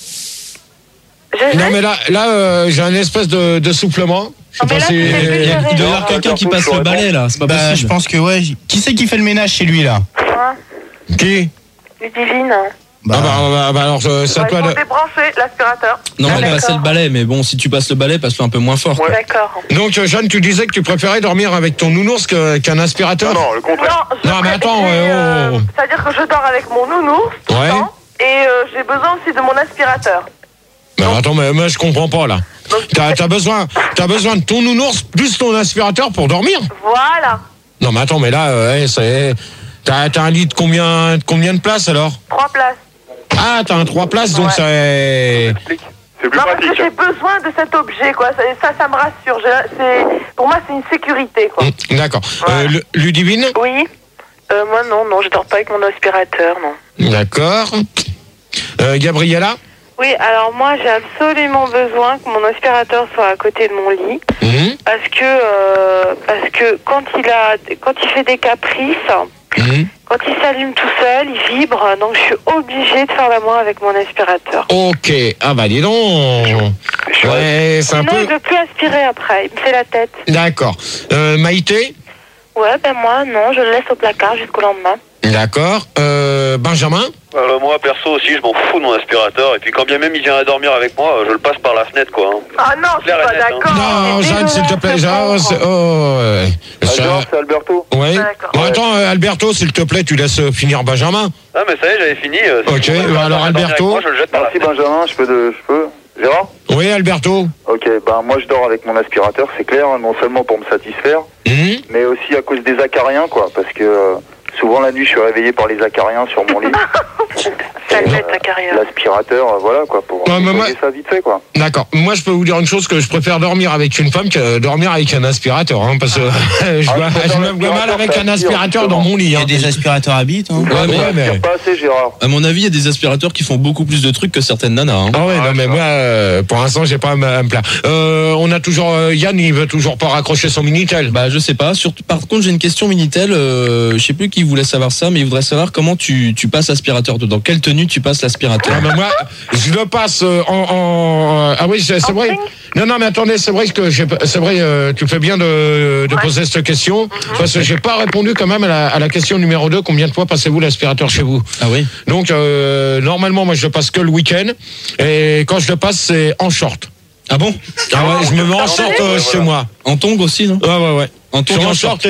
J'ai- Non mais là, là euh, j'ai un espèce de, de soufflement. Je sais Ah, mais pas là, si... tu fais Il y a- il doit y avoir quelqu'un qui passe le balai là, c'est pas Bah, je possible. pense que ouais. Qui c'est qui fait le ménage chez lui là? Hein, Qui? Ludivine. Bah, ah bah, bah, bah, alors euh, c'est à Ouais, toi il faut de... débrancher l'aspirateur. Non, Ah, mais passer d'accord. le balai, mais bon, si tu passes le balai, passe-le un peu moins fort. Ouais. D'accord. Donc euh, Jeanne, tu disais que tu préférais dormir avec ton nounours que- qu'un aspirateur? Non, non, le contraire. Non, je Non, mais pré- attends, j'ai, ouais, euh, oh, oh. c'est-à-dire que je dors avec mon nounours tout Ouais. le temps et euh, j'ai besoin aussi de mon aspirateur. Bah, attends, mais moi je comprends pas là. Donc, T'as t'as besoin, t'as besoin de ton nounours plus ton aspirateur pour dormir? Voilà, Non mais attends, mais là, euh, ouais, c'est... T'as t'as un lit de combien, de combien de places alors? trois places. Ah, t'as un trois places, donc Ouais. c'est... C'est plus Non, parce que pratique. j'ai Hein. besoin de cet objet, quoi. Ça, ça, ça me rassure. J'ai- c'est- Pour moi, c'est une sécurité, quoi. Mmh, d'accord. Voilà. Euh, le- Ludivine? Oui. Euh, moi, non, non, je dors pas avec mon aspirateur, non. D'accord. Euh, Gabriella? Oui, alors moi j'ai absolument besoin que mon aspirateur soit à côté de mon lit Mmh. parce que euh, parce que quand il a quand il fait des caprices, Mmh. quand il s'allume tout seul, il vibre, donc je suis obligée de faire l'amour avec mon aspirateur. Ok. Ah bah dis donc. Ouais, c'est un Sinon il peu... veut plus aspirer après, il me fait la tête. D'accord. Euh, Maïté? Ouais, ben moi non, je le laisse au placard jusqu'au lendemain. D'accord. Euh, Benjamin? Alors, moi, perso aussi, je m'en fous de mon aspirateur. Et puis, quand bien même il vient à dormir avec moi, je le passe par la fenêtre, quoi. hein. Ah non, je suis Claire et pas net, hein. d'accord. Non, C'est Jeanne, s'il te plaît. dégueulasse, Jeanne, ce c'est- pauvre. oh, ouais. Ah, Ça- genre, c'est Alberto. Ouais. D'accord. Bon, attends, euh, Alberto, s'il te plaît, tu laisses euh, finir Benjamin. Ah, mais ça y est, j'avais fini. euh, si Ok, vous voulez bah pas alors, dormir avec Alberto. moi, je le jette par la Merci fenêtre. Benjamin, je peux, de, je peux. Gérard? Oui, Alberto. Ok, ben moi je dors avec mon aspirateur, c'est clair, non seulement pour me satisfaire, Mmh. mais aussi à cause des acariens, quoi, parce que euh, souvent la nuit je suis réveillé par les acariens sur mon lit. Ça le fait ta carrière. L'aspirateur, euh, voilà, quoi, pour Ouais, mais moi- nettoyer ça vite fait, quoi. D'accord. Moi, je peux vous dire une chose, que je préfère dormir avec une femme que dormir avec un aspirateur, hein, parce que je, Ah, vois- je préfère je me vois mal l'aspirateur, avec ça un aspire, aspirateur dans justement. mon lit. Il y Hein. a des aspirateurs à bite. Hein. Ouais, mais, Ça ouais, mais- aspire pas assez, Gérard. À mon avis, il y a des aspirateurs qui font beaucoup plus de trucs que certaines nanas. Hein. Ah ouais, non, mais moi, euh, pour l'instant, j'ai pas à me à me plaindre. Euh, on a toujours euh, Yann, il veut toujours pas raccrocher son Minitel. Bah je sais pas. Surtout, par contre, j'ai une question Minitel. Euh, je sais plus qui voulait savoir ça, mais il voudrait savoir comment tu, tu passes l'aspirateur. Dans quelle tenue tu passes l'aspirateur. Ah, mais moi, je le passe euh, en, en- ah oui, c'est c'est vrai. Non, non, mais attendez, c'est vrai que j'ai, c'est vrai, euh, tu fais bien de, de poser cette question, parce que j'ai pas répondu quand même à la, à la question numéro deux. Combien de fois passez-vous l'aspirateur chez vous? Ah oui. Donc, euh, normalement, moi, je le passe que le week-end, et quand je le passe, c'est en short. Ah bon? Ah ouais, je me mets en short euh, chez moi. En tongs aussi, non? Ouais, ouais, ouais. En Je suis tongs et en en short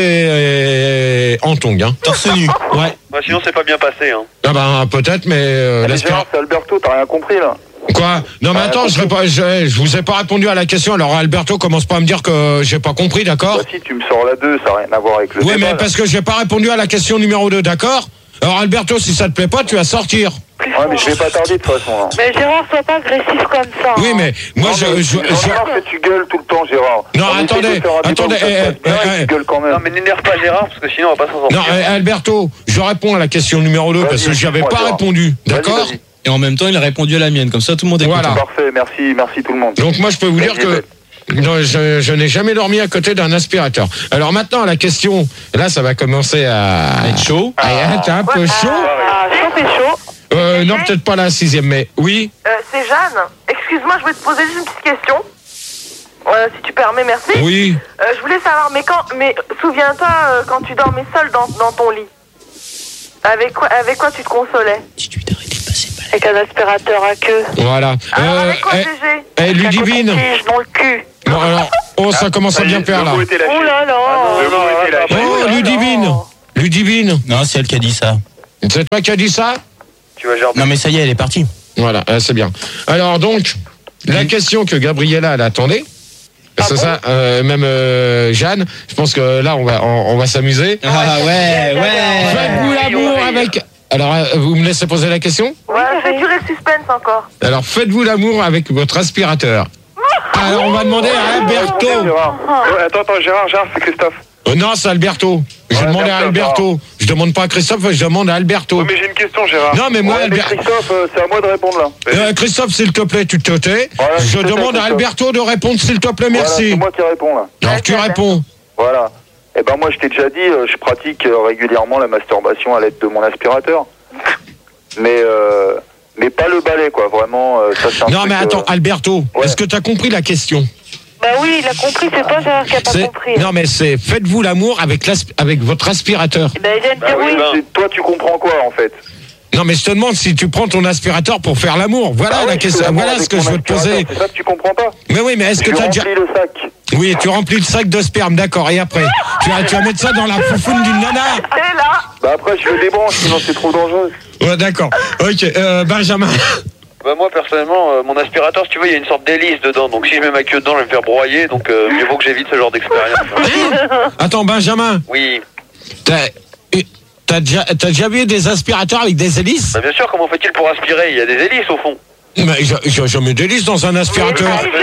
et, et en tongs, hein. Torse nu. Ouais. Bah, sinon, c'est pas bien passé. Hein. Ah ben, peut-être, mais euh, Allez, l'aspirateur. Gérard, c'est Alberto, t'as rien compris, là. Quoi? Non mais Ah, attends, je, réponds- je, je vous ai pas répondu à la question. Alors Alberto, commence pas à me dire que j'ai pas compris, d'accord? Bah si, tu me sors la deux, ça n'a rien à voir avec le Oui, débat, mais là. parce que j'ai pas répondu à la question numéro deux, d'accord? Alors Alberto, si ça te plaît pas, tu vas sortir. Ouais, mais je vais pas tarder, de toute façon, là. Mais Gérard, sois pas agressif comme ça. Oui, hein. mais moi Non, je... mais- je- non, je- Gérard, que tu gueules tout le temps, Gérard. Non, On essaie attendez, de faire un débat attendez, où ça se eh, passe bien, eh, et eh, tu gueules quand même. Non, mais n'énerve pas Gérard, parce que sinon, on va pas s'en sortir. Non, eh, Alberto, je réponds à la question numéro deux Vas-y, parce que j'y avais dis-moi, pas Gérard. répondu, Vas-y, d'accord? vas-y. Et en même temps, il a répondu à la mienne. Comme ça, tout le monde est Voilà. content. Parfait, merci, merci tout le monde. Donc moi je peux vous dire que non, je, je n'ai jamais dormi à côté d'un aspirateur. Alors maintenant la question, là ça va commencer à Être chaud. à être un peu chaud. Ah, chaud c'est chaud. Euh, non, peut-être pas la sixième, mais oui. Euh, c'est Jeanne. Excuse-moi, je vais te poser juste une petite question. Euh, si tu permets, merci. Oui. Euh, je voulais savoir, mais quand, mais souviens-toi euh, quand tu dormais seul dans, dans ton lit. Avec quoi, avec quoi tu te consolais? Avec un aspirateur à queue. Voilà. Alors, Euh, avec quoi, eh, G G? eh, Ludivine. Tige dans le cul. Bon, alors, oh, ça commence à bien faire là. Oh là là. Le mot était lâché. Oh, Ludivine. Ludivine. Non, c'est elle qui a dit ça. C'est toi qui as dit ça? Tu vas gerber. Non, mais ça y est, elle est partie. Voilà, euh, c'est bien. Alors donc, la question que Gabriella elle attendait, c'est ça, euh, même euh, Jeanne, je pense que là on va on, on va s'amuser. Ah ouais, ouais. Faites-vous l'amour avec. Alors, euh, vous me laissez poser la question? Ouais, fais durer le suspense encore. Alors, faites-vous l'amour avec votre aspirateur? Alors, on va demander à Alberto. Gérard. Ouais, attends, attends, Gérard, Gérard, c'est Christophe. Euh, non, c'est Alberto. Je Ouais, demande à Alberto, Alberto. Je demande pas à Christophe, je demande à Alberto. Ouais, mais j'ai une question, Gérard. Non, mais moi, Ouais, mais Albert- Christophe, euh, c'est à moi de répondre là. Euh, Christophe, s'il te plaît, tu te tais. Voilà, Je s'il te plaît, demande à Christophe. Alberto de répondre, s'il te plaît, Voilà, merci. c'est moi qui réponds là. Alors, tu réponds. Voilà. Eh ben moi, je t'ai déjà dit, euh, je pratique euh, régulièrement la masturbation à l'aide de mon aspirateur. Mais euh, mais pas le balai, quoi. Vraiment, euh, ça c'est un Non, truc, mais attends, euh, Alberto, ouais. est-ce que tu as compris la question? Bah oui, il a compris, c'est pas Gérard qui a pas C'est- compris. Non, mais c'est faites-vous l'amour avec, l'asp- avec votre aspirateur. Bah il vient de Bah dire oui, oui. c'est- toi, tu comprends quoi en fait? Non, mais je te demande si tu prends ton aspirateur pour faire l'amour. Voilà Ah la ouais, je fais question. l'amour Voilà avec ce que mon je veux te aspirateur, poser. C'est ça que tu comprends pas? Mais oui, mais est-ce que Tu tu as déjà. remplis le sac. Oui, tu remplis le sac de sperme, d'accord. Et après, tu vas, tu vas mettre ça dans la foufoune d'une nana. Et là, Bah après, je le débranche, sinon c'est trop dangereux. Ouais, d'accord. Ok, euh, Benjamin. Bah moi personnellement, euh, mon aspirateur, si tu veux, il y a une sorte d'hélice dedans. Donc si je mets ma queue dedans, je vais me faire broyer. Donc euh, mieux vaut que j'évite ce genre d'expérience. Attends, Benjamin. Oui. T'as t'as déjà, t'as déjà vu des aspirateurs avec des hélices? Bah bien sûr, comment fait-il pour aspirer? Il y a des hélices au fond. Mais j'ai j'ai jamais d'hélice dans un aspirateur.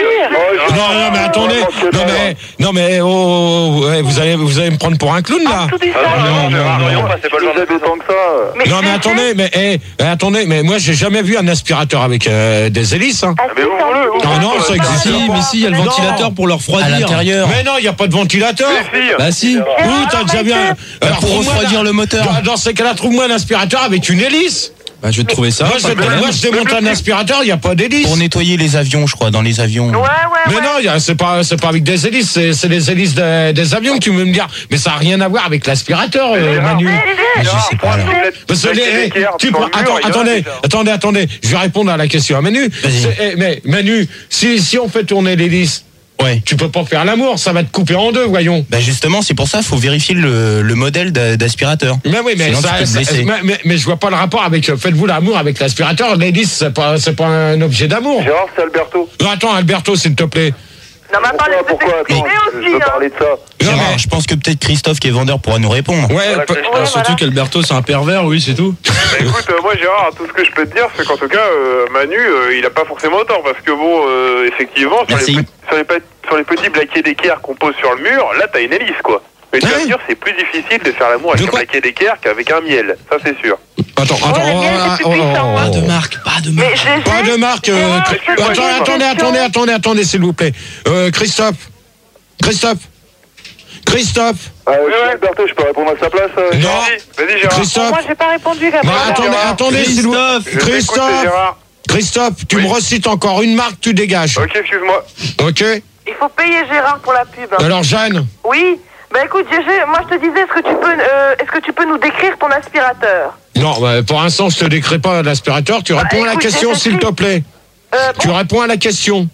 Oh, Non, non, mais attendez. Non, mais, non, mais oh, oh, ouais, vous, allez, vous allez me prendre pour un clown, là. Tout du Ah sang. non, non, Gérard, voyons pas, c'est pas le genre de Vous avez tant que ça. euh. mais Non, mais G G, attendez, mais eh, eh, attendez, mais moi, j'ai jamais vu un aspirateur avec euh, des hélices, hein. Ah, Mais vous voulez, vous Non, non, ça Si, existe mais pas. si, il y a le Non. ventilateur pour leur À refroidir. l'intérieur. Mais non, il n'y a pas de ventilateur. Les filles. Bah si. Oui, t'as déjà vu un... Alors, Pour trouve-moi refroidir un- le moteur. Dans, dans ces cas-là, trouve-moi un aspirateur avec une hélice. Bah je vais te trouver ça. Moi, je, pas de problème. moi, je démonte un aspirateur, il n'y a pas d'hélice. Pour nettoyer les avions, je crois, dans les avions. Ouais, ouais, Mais ouais. non, y a- c'est pas, c'est pas avec des hélices, c'est, c'est les hélices des, des avions que tu veux me dire. Mais ça n'a rien à voir avec l'aspirateur, euh, Manu. Mais je sais pas, là. Parce que les- eh, tu prends- attends, attendez, attendez, attendez, je vais répondre à la question à Manu. Vas-y. C'est- eh, mais Manu, si, si on fait tourner l'hélice, Ouais. tu peux pas faire l'amour, ça va te couper en deux, voyons. Bah justement, c'est pour ça, faut vérifier le, le modèle d'a- d'aspirateur. Mais oui, mais, Sinon, ça, tu peux te ça- blesser. mais, mais- mais je vois pas le rapport avec euh, faites-vous l'amour avec l'aspirateur. L'hélice, c'est pas, c'est pas un objet d'amour. Gérard, c'est Alberto. Non, attends, Alberto, s'il te plaît. Non, mais attends, Pourquoi, laisse-le pourquoi Attends, t'exprimer je aussi, veux hein. parler de ça. Non, Gérard, mais- je pense que peut-être Christophe qui est vendeur pourra nous répondre. Ouais, Voilà, pe- c'est- Alors, surtout qu'Alberto c'est un pervers, oui c'est tout. Bah, écoute, euh, moi Gérard, tout ce que je peux te dire, c'est qu'en tout cas, euh, Manu, euh, il a pas forcément tort, parce que bon, euh, effectivement, sur les, Merci. pe- sur, les pe- sur les petits plaquets d'équerre qu'on pose sur le mur, là t'as une hélice, quoi. Mais tu vas Ouais. me dire, c'est plus difficile de faire l'amour De avec un quoi plaquet d'équerre qu'avec un miel, ça c'est sûr. Attends, attends, le miel, oh, c'est oh, plus oh, puissant, oh, hein. oh. Pas de marque, pas de Mais marque. G G, Pas de marque. euh, Gérard, Cri- je peux attends, poser une attendez, question attendez, attendez, attendez, s'il vous plaît. Euh, Christophe. Christophe. Christophe. Ah, oui, Alberto, je peux répondre à sa place euh, Non. Gérard Vas-y Gérard. Christophe. Moi j'ai pas répondu, Non, Gabriel. attendez, Gérard. attendez, s'il vous Christophe. Je t'écoute, Christophe. Gérard. Christophe, tu Oui. me recites encore une marque, tu dégages. Ok, excuse-moi. Ok. il faut payer Gérard pour la pub. hein. Alors, Jeanne. Oui. Bah écoute, G G, moi je te disais, est-ce que tu peux, euh, est-ce que tu peux nous décrire ton aspirateur? Non, bah, pour l'instant, je te décris pas l'aspirateur. Tu réponds à la écoute, question, j'ai s'il te plaît. Euh, Tu bon, réponds à la question.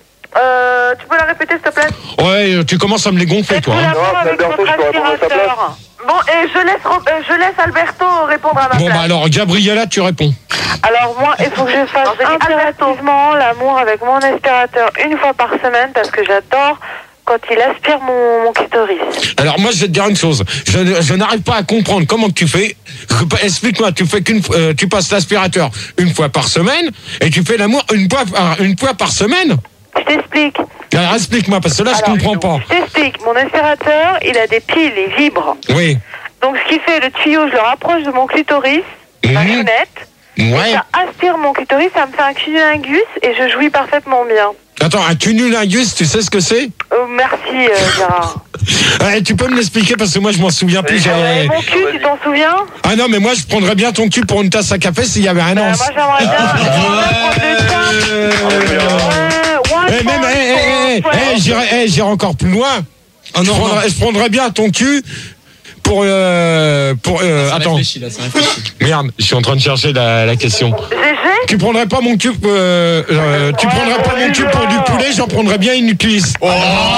euh, tu peux la répéter s'il te plaît? Ouais, tu commences à me les gonfler, toi. Faites-vous hein. l'amour Non, avec Alberto, votre je peux répondre à sa place. aspirateur. Bon, et je laisse, Ro- euh, je laisse Alberto répondre à ma Bon, place. bah alors, Gabriella, tu réponds. Alors moi, il faut que je fasse Non, j'ai dit impérativement l'amour avec mon aspirateur une fois par semaine parce que j'adore quand il aspire mon, mon clitoris. Alors moi je vais te dire une chose, je, je n'arrive pas à comprendre comment tu fais. Explique-moi, tu fais qu'une, euh, tu passes l'aspirateur une fois par semaine et tu fais l'amour une fois, par- une fois par semaine. Je t'explique. Alors explique-moi parce que là je Alors, comprends pas. Je t'explique. Mon aspirateur, il a des piles, il vibre. Oui. Donc ce qui fait, le tuyau, je le rapproche de mon clitoris, ma Mhm. lunette. Ouais. Ça aspire mon clitoris, ça me fait un cunnilingus et je jouis parfaitement bien. Attends, un cunnilingus, tu sais ce que c'est? Euh, merci euh, Gérard. Ouais, tu peux me l'expliquer parce que moi je m'en souviens plus. Euh, j'ai- et mon cul, tu t'en souviens? Ah non mais moi je prendrais bien ton cul pour une tasse à café s'il y avait un Euh, an. moi j'aimerais bien, j'aimerais bien prendre le temps. Ouais, ouais, Eh, Mais même, eh, eh, eh, eh, j'irai, eh, j'irai encore plus loin. Oh non, je, prendrais, non. je prendrais bien ton cul pour, euh, pour, euh, Ça attends. réfléchit, là, ça réfléchit. Merde, je suis en train de chercher la, la question. G G? Tu prendrais pas mon cul, euh, euh, tu prendrais pas mon cul pour du poulet, j'en prendrais bien une cuisse. Oh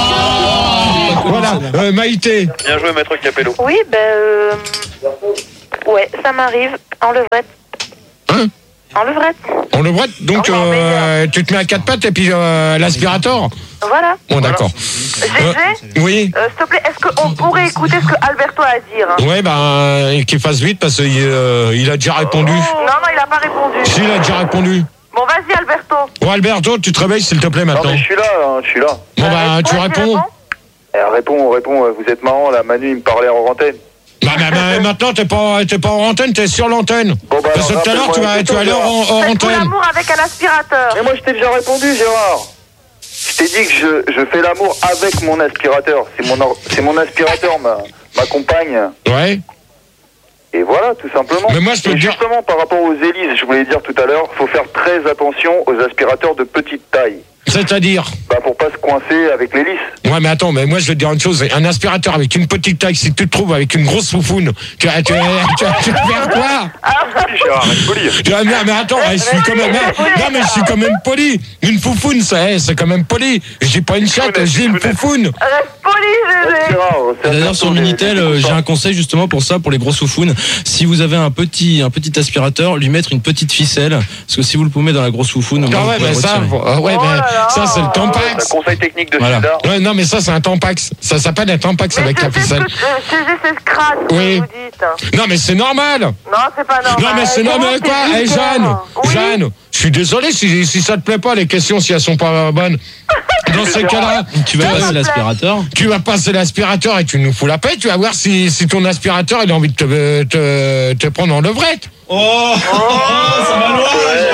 voilà, euh, Maïté. Bien joué, maître Capello. Oui, ben. Euh... Ouais, ça m'arrive. En levrette. Hein? En levrette. On le broite, donc Oh, non, mais, euh, tu te mets à quatre pattes et puis euh, l'aspirateur. Voilà. Bon, d'accord. G G? Euh, oui. Euh, S'il te plaît, est-ce qu'on pourrait écouter ce que Alberto a à dire hein? Ouais, ben, qu'il fasse vite parce qu'il euh, il a déjà répondu. Non, non, il a pas répondu. Si, il a déjà répondu. Bon, vas-y, Alberto. Bon, Alberto, tu te réveilles, s'il te plaît, Non, maintenant. mais je suis là, hein, je suis là. Bon, bah, tu Vas-y, réponds. Eh, réponds, réponds, euh, vous êtes marrant, là, Manu, il me parlait en antenne. Bah, bah, bah, maintenant, t'es pas, t'es pas en antenne, t'es sur l'antenne. Bon, bah, Parce que alors, tout à l'heure, tu vas, rappelle-moi tu vas aller la en, question, en Faites-vous antenne. l'amour avec un aspirateur. Mais moi, je t'ai déjà répondu, Gérard. Je t'ai dit que je, je fais l'amour avec mon aspirateur. C'est mon, or- c'est mon aspirateur, ma, ma compagne. Ouais. Et voilà, tout simplement. Mais moi, je peux Et te dire- justement, par rapport aux hélices, je voulais dire tout à l'heure, faut faire très attention aux aspirateurs de petite taille. C'est-à-dire. Bah, pour pas se coincer avec l'hélice. Ouais, mais attends, mais moi, je vais te dire une chose. Un aspirateur avec une petite taille, si tu te trouves avec une grosse foufoune, tu vas, tu vas, tu vas, tu vas faire quoi? Gérard, reste poli. Tu vas me dire, mais attends, je suis quand même, non, mais je suis quand même poli. Une foufoune, ça, c'est quand même poli. Je dis pas une chatte, je dis une foufoune. Reste poli, G G. Gérard, c'est D'ailleurs sur le Alberto, Minitel, j'ai- euh, j'ai- j'ai un conseil justement pour ça, pour les gros soufounes. Si vous avez un petit un petit aspirateur, lui mettre une petite ficelle, parce que si vous le pouvez dans la grosse foufoune, Ah ouais, mais ça, euh, ouais, Oh mais là là. ça, c'est le Un Tampax. conseil technique de Voilà. César. Ouais, non, mais ça, c'est un Tampax. Ça s'appelle un Tampax Mais avec la G G, ficelle. ce que- euh, G G, c'est scratch, ce Oui. que vous dites. Non, mais c'est normal. Non, c'est pas normal. Non, mais c'est Comment normal, quoi. c'est Hé, vulgaire? Jeanne, Oui. Jeanne, je suis désolé si, si ça te plaît pas, les questions, si elles sont pas bonnes. Dans ces cas-là, tu vas passer l'aspirateur. tu vas passer l'aspirateur et tu nous fous la paix. Tu vas voir si, si ton aspirateur, il a envie de te, te, te prendre en levrette. Oh, ça va loin.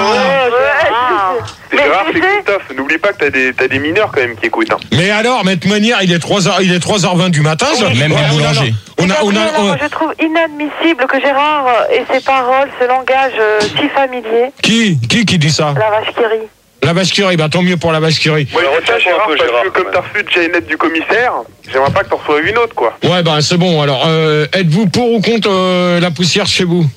Mais Gérard, G c'est G, Christophe. N'oublie pas que t'as des, t'as des mineurs quand même qui écoutent. Hein. Mais alors, mais de toute manière, il est trois heures, il est trois heures vingt du matin. je- Même Ouais, les on a- boulangers. On a, on a, Gabriel, on a- moi, je trouve inadmissible que Gérard euh, et ses paroles, ce langage euh, si familier, qui, qui, qui dit ça? la vache qui rit. La vache qui rit, bah tant mieux pour la vache qui rit. Ouais, Alors, c'est ça, retiens-toi un Gérard, peu, parce Gérard, que quand comme même. t'as reçu déjà une lettre du commissaire, j'aimerais pas que t'en reçoives une autre, quoi. Ouais, bah c'est bon. Alors, euh, êtes-vous pour ou contre euh, la poussière chez vous?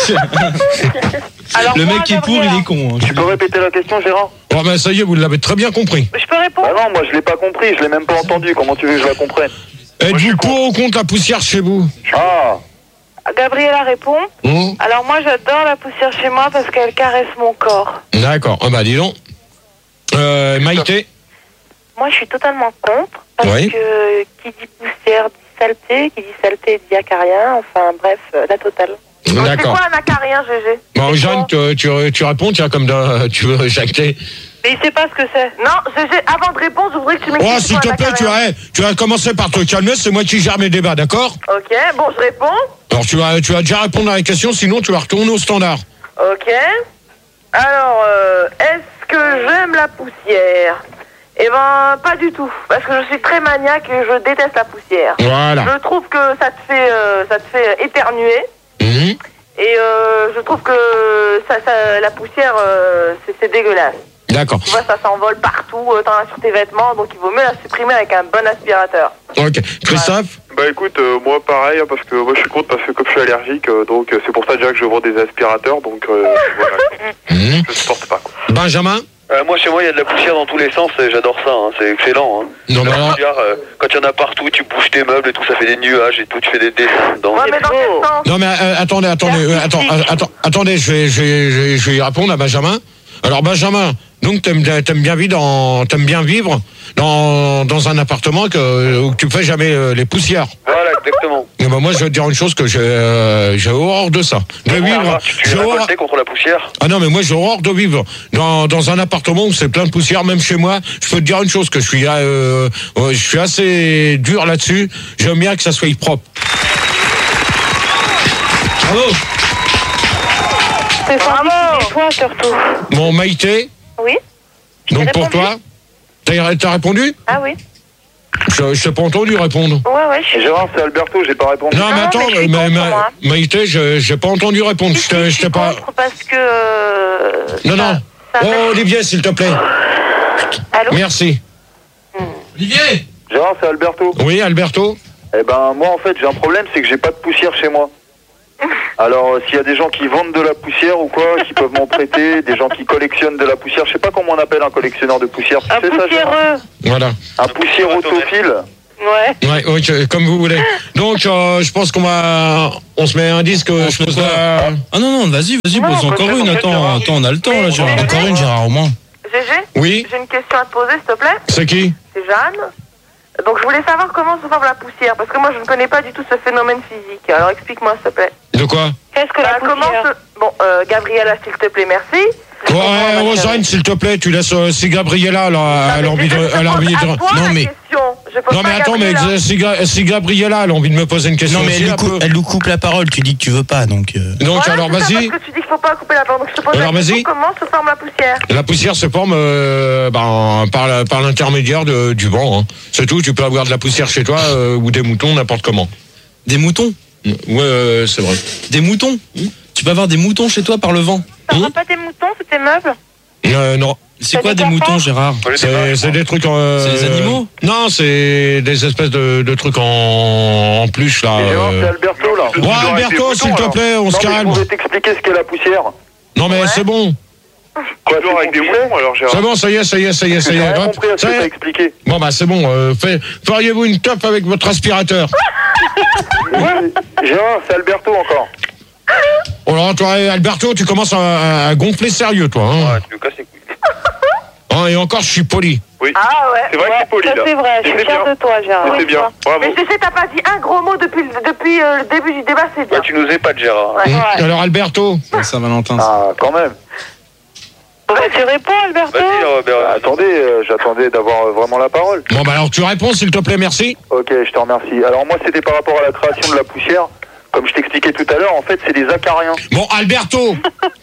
Alors, Le moi, mec qui est pour, Gabriel, il est con. hein. Tu peux répéter la question, Gérard? Bon, bah ça y est, vous l'avez très bien compris. Je peux répondre? Bah non, moi je l'ai pas compris, je l'ai même pas entendu. Comment tu veux que je la comprenne? Êtes-vous pour ou contre la poussière chez vous? Ah, Gabriela répond. Hum, Alors moi j'adore la poussière chez moi parce qu'elle caresse mon corps. D'accord. Ah bah dis donc. Euh, Maïté? Moi je suis totalement contre parce Oui. que qui dit poussière dit saleté, qui dit saleté dit acarien, enfin bref, euh, la totale. c'est D'accord. quoi un acarien, G G? Bon, Jeanne, tu, tu, tu réponds, tiens, comme dans, tu veux jacter. Mais il sait pas ce que c'est. Non, G G, avant de répondre, je voudrais que tu m'expliques. Oh, c'est s'il te quoi un plaît, tu acarien. vas, tu vas commencer par te calmer, c'est moi qui gère mes débats, d'accord? Ok, bon, je réponds. Alors, tu vas, tu vas déjà répondre à la question, sinon tu vas retourner au standard. Ok. Alors, euh, est-ce que j'aime la poussière? Eh ben, pas du tout. Parce que je suis très maniaque et je déteste la poussière. Voilà. Je trouve que ça te fait, euh, ça te fait éternuer. Mhm. Et euh, je trouve que ça, ça, la poussière, euh, c'est c'est dégueulasse. D'accord. Tu vois, ça s'envole partout, euh, t'en as sur tes vêtements, donc il vaut mieux la supprimer avec un bon aspirateur. Ok. Christophe? Bah écoute, euh, moi pareil, hein, parce que moi je suis contre parce que comme je suis allergique, euh, donc euh, c'est pour ça déjà que je vends des aspirateurs, donc euh, voilà, Mhm. je supporte pas. Quoi. Benjamin? Euh, moi, chez moi, il y a de la poussière dans tous les sens et j'adore ça. Hein, c'est excellent. Hein. Non, mais La alors- poussière, euh, quand il y en a partout, tu bouges tes meubles et tout, ça fait des nuages et tout, tu fais des dessins dedans. Ouais, mais dans quel sens? Non mais euh, attendez, attendez, euh, attends, euh, attends, attendez, je vais, je vais, je vais, je vais y répondre à Benjamin. Alors Benjamin, donc t'aimes, t'aimes bien vivre dans, t'aimes bien vivre dans, dans un appartement que, où tu fais jamais euh, les poussières. Voilà, exactement. Et ben moi je vais te dire une chose que j'ai, euh, j'ai horreur de ça. De vivre, Tu, tu j'ai es horreur. révolté contre la poussière? Ah non mais moi j'ai horreur de vivre dans, dans un appartement où c'est plein de poussière, même chez moi. Je peux te dire une chose que je suis, euh, euh, je suis assez dur là-dessus. J'aime bien que ça soit propre. Bravo. C'est sans doute toi surtout. Mon Maïté. Oui. Donc J'ai pour répondu. toi, t'as, t'as répondu? Ah oui. Je, je t'ai pas entendu répondre. Ouais ouais. Je suis... Gérard, c'est Alberto, j'ai pas répondu. Non, mais non, attends, mais je suis mais- contre, mais- moi. Maïté, je j'ai pas entendu répondre. Si, Je si, t'ai, je je suis t'ai pas. contre parce que. euh, Non, ça- non. ça Oh, met- Olivier, s'il te plaît. Allô? Merci. Olivier. Gérard, c'est Alberto. Oui, Alberto. Eh ben, moi, en fait, j'ai un problème, c'est que j'ai pas de poussière chez moi. Alors, euh, s'il y a des gens qui vendent de la poussière ou quoi, qui peuvent m'en prêter, des gens qui collectionnent de la poussière, je sais pas comment on appelle un collectionneur de poussière. Tu Un sais ça, poussiéreux. Gérard Voilà. Un poussiérotophile. Ouais. Ouais, ok, comme vous voulez. Donc, euh, je pense qu'on va, on se met un disque. On je se met pose quoi la- Ah non, non, vas-y, vas-y, Non, pose on peut encore faire une. comme ça, Attends, Gérard. attends, on a le temps là, Mais- Gérard. mais- Encore une, Gérard, au moins. Gégé, Oui. j'ai une question à te poser, s'il te plaît. C'est qui? C'est Jeanne. Donc je voulais savoir comment se forme la poussière, parce que moi je ne connais pas du tout ce phénomène physique. Alors explique-moi, s'il te plaît. De quoi? Qu'est-ce que Bah, la comment poussière? se... Bon, euh, Gabriella, s'il te plaît, merci. Ouais, Rosane, s'il te plaît, tu laisses euh, si Gabriella, là, elle a envie de, elle a envie de. Non mais- Non mais attends, mais si, Ga- si Gabriella, elle a envie de me poser une question. Non, mais aussi, elle nous, un coupe, peu. elle nous coupe la parole. Tu dis que tu veux pas, donc. euh, Donc alors vas-y. Parce que tu dis qu'il faut pas couper la parole. Donc je te pose Alors, la question, vas-y. comment se forme la poussière? La poussière se forme euh, ben, par, la- par l'intermédiaire de- du vent. Hein. C'est tout. Tu peux avoir de la poussière chez toi euh, ou des moutons, n'importe comment. Des moutons. Ouais, euh, c'est vrai. Des moutons. Tu peux avoir des moutons chez toi par le vent. Ça fera pas des moutons sous tes meubles? Euh, non. C'est T'as quoi des des moutons, enfants Gérard? C'est c'est des trucs en. euh, C'est des animaux? Non, c'est des espèces de, de trucs en, en peluche là. Et Gérard, c'est euh. Alberto, là. Bon, Alberto, s'il te plaît, on non, se mais je calme. pouvais t'expliquer ce qu'est la poussière. Non mais c'est bon. Quoi, Tu dors avec des moutons, alors, Gérard? C'est bon, ça y est, ça y est, ça y est, ça y J'ai est. rien Hop, compris à ce ça que y t'as est. expliqué. Bon bah c'est bon. Euh, fait- feriez-vous une top avec votre aspirateur? Gérard, c'est Alberto encore. Oh là, toi, Alberto, tu commences à, à gonfler sérieux, toi. Hein. Ouais, tu nous casses les couilles. Hein, et encore, je suis poli. Oui. Ah ouais. C'est vrai que c'est poli, Ça là. c'est vrai, je Et suis c'est fière bien. de toi, Gérard. Et c'est bien. Bravo. Mais tu sais, t'as pas dit un gros mot depuis, le- depuis euh, le début du débat, c'est bien. Ouais, tu nous épates, Gérard. Ouais. Hum, Alors, Alberto, Saint-Valentin. Ah, quand même. Bah, tu réponds, Alberto? Vas-y, Robert. Ah, attendez, euh, j'attendais d'avoir euh, vraiment la parole. bon bah alors tu réponds, s'il te plaît, merci. Ok, je te remercie. Alors moi, c'était par rapport à la création de la poussière. Comme je t'expliquais tout à l'heure, en fait, c'est des acariens. Bon, Alberto,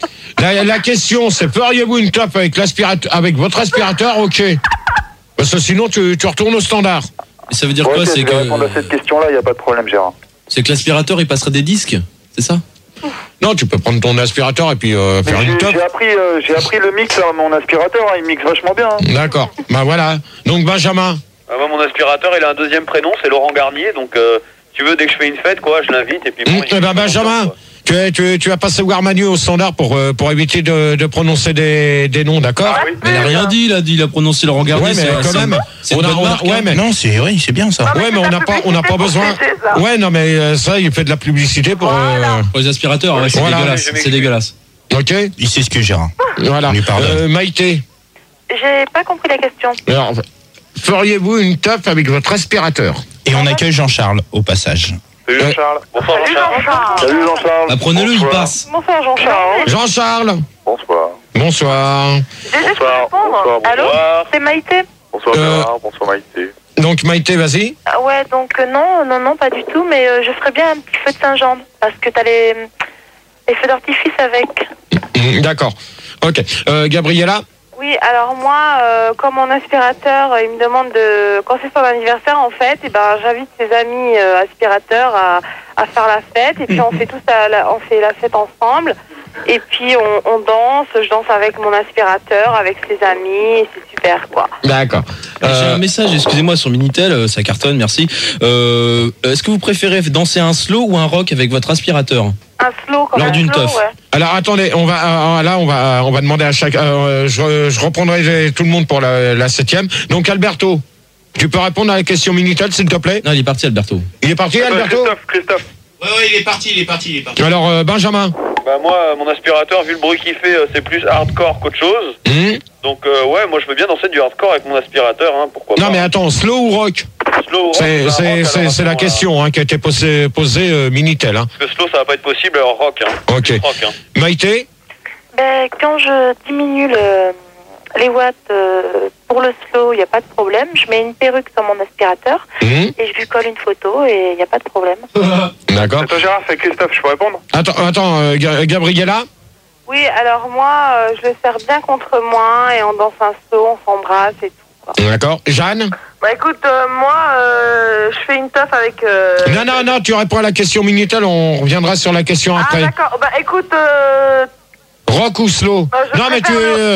la, la question, c'est feriez-vous une top avec l'aspirateur, avec votre aspirateur? Ok. Parce que sinon, tu, tu retournes au standard. Et ça veut dire Ok, quoi? je C'est vais répondre à que, cette question-là, il n'y a pas de problème, Gérard. c'est que l'aspirateur il passerait des disques? C'est ça? Non, tu peux prendre ton aspirateur et puis euh, Mais faire une j'ai top. j'ai appris, euh, j'ai appris le mix à mon aspirateur, hein, il mixe vachement bien. hein. D'accord. Bah voilà. Donc Benjamin. Ah, moi, mon aspirateur, il a un deuxième prénom, c'est Laurent Garnier. Donc, euh, tu veux, dès que je fais une fête, quoi, je l'invite. Et puis, bon, Hum, il- eh ben Benjamin, quoi. tu, es- tu, es- tu vas passer voir Manu au standard pour, euh, pour éviter de, de prononcer des, des noms, d'accord? Ah oui. Mais il a rien dit, il a dit, il a prononcé Laurent Garnier. Ouais, mais c'est- quand c'est- même, c'est on une a, bonne on a- marque, ouais, hein. mais, Non, c'est oui, c'est bien ça. mais ouais, mais c'est on de n'a la pas, on n'a pas publicité besoin. pour G G, ça. Ouais, non, mais euh, ça, il fait de la publicité pour. euh, Pour les aspirateurs, ouais, c'est Voilà. dégueulasse. Je C'est m'excuse. dégueulasse. ok. Il sait ce que Gérard. Voilà. On lui pardonne. Euh, Maïté. J'ai pas compris la question. Alors, feriez-vous une top avec votre aspirateur? Et on accueille Jean-Charles au passage. Salut, Ouais. Charles. Bonsoir, Salut Jean-Charles. Jean-Charles. Salut Jean-Charles. Apprenez-le, il Bonsoir. passe. Bonsoir, Jean-Charles. Jean-Charles. Bonsoir. Bonsoir. Gégé, je peux Bonsoir. répondre? Bonsoir. Allô? Bonsoir. C'est Maïté? Bonsoir Euh, Gérard, bonsoir Maïté. Donc Maïté, vas-y. Ah ouais, donc euh, non, non, non, pas du tout, mais euh, je ferais bien un petit feu de Saint-Jean, parce que t'as les, les feux d'artifice avec. Hum, D'accord. Ok. Euh, Gabriella. Oui, alors moi, euh, comme mon aspirateur, euh, il me demande de, quand c'est son anniversaire, en fait, et ben j'invite ses amis euh, aspirateurs à, à faire la fête, et puis on fait tous la, la- on fait la fête ensemble, et puis on, on danse, je danse avec mon aspirateur, avec ses amis, et c'est super, quoi. D'accord. J'ai Euh, un message, excusez-moi, sur Minitel, euh, ça cartonne, merci. Euh, Est-ce que vous préférez danser un slow ou un rock avec votre aspirateur? Un slow, comme Lors un d'une slow, teuf. ouais. Alors attendez, on va euh, là on va on va demander à chaque. euh, je, je reprendrai tout le monde pour la, la septième. Donc Alberto, tu peux répondre à la question Minitel s'il te plaît? Non, il est parti, Alberto. Il est parti Euh, Alberto? Christophe, Christophe. Ouais, ouais, il est parti, il est parti, il est parti. Alors euh, Benjamin. Bah, moi, euh, mon aspirateur, vu le bruit qu'il fait, euh, c'est plus hardcore qu'autre chose. Hum Donc, euh, ouais, moi, je veux bien danser du hardcore avec mon aspirateur, hein, pourquoi Non pas. mais attends, slow ou rock? Slow, rock, C'est bah, c'est rock, c'est alors, c'est la attends, question hein, qui a été posée posée euh, Minitel. Hein. Parce que slow, ça va pas être possible, alors rock, hein. Ok. Rock, hein. Maïté. Ben, quand je diminue le, les watts euh, pour le slow, il n'y a pas de problème. Je mets une perruque sur mon aspirateur Hum et je lui colle une photo et il n'y a pas de problème. D'accord. Attends, Gérard, c'est Christophe, je peux répondre? Attends attends euh, Ga- Gabriella. Oui, alors moi, euh, je le serre bien contre moi et on danse un slow, on s'embrasse et tout. D'accord. Jeanne. Bah écoute, euh, moi, euh, je fais une teuf avec... euh, Non non non, tu réponds à la question Minitel, on reviendra sur la question Ah après. d'accord, bah écoute, euh, Rock ou slow? Bah, je Non mais tu préfère euh,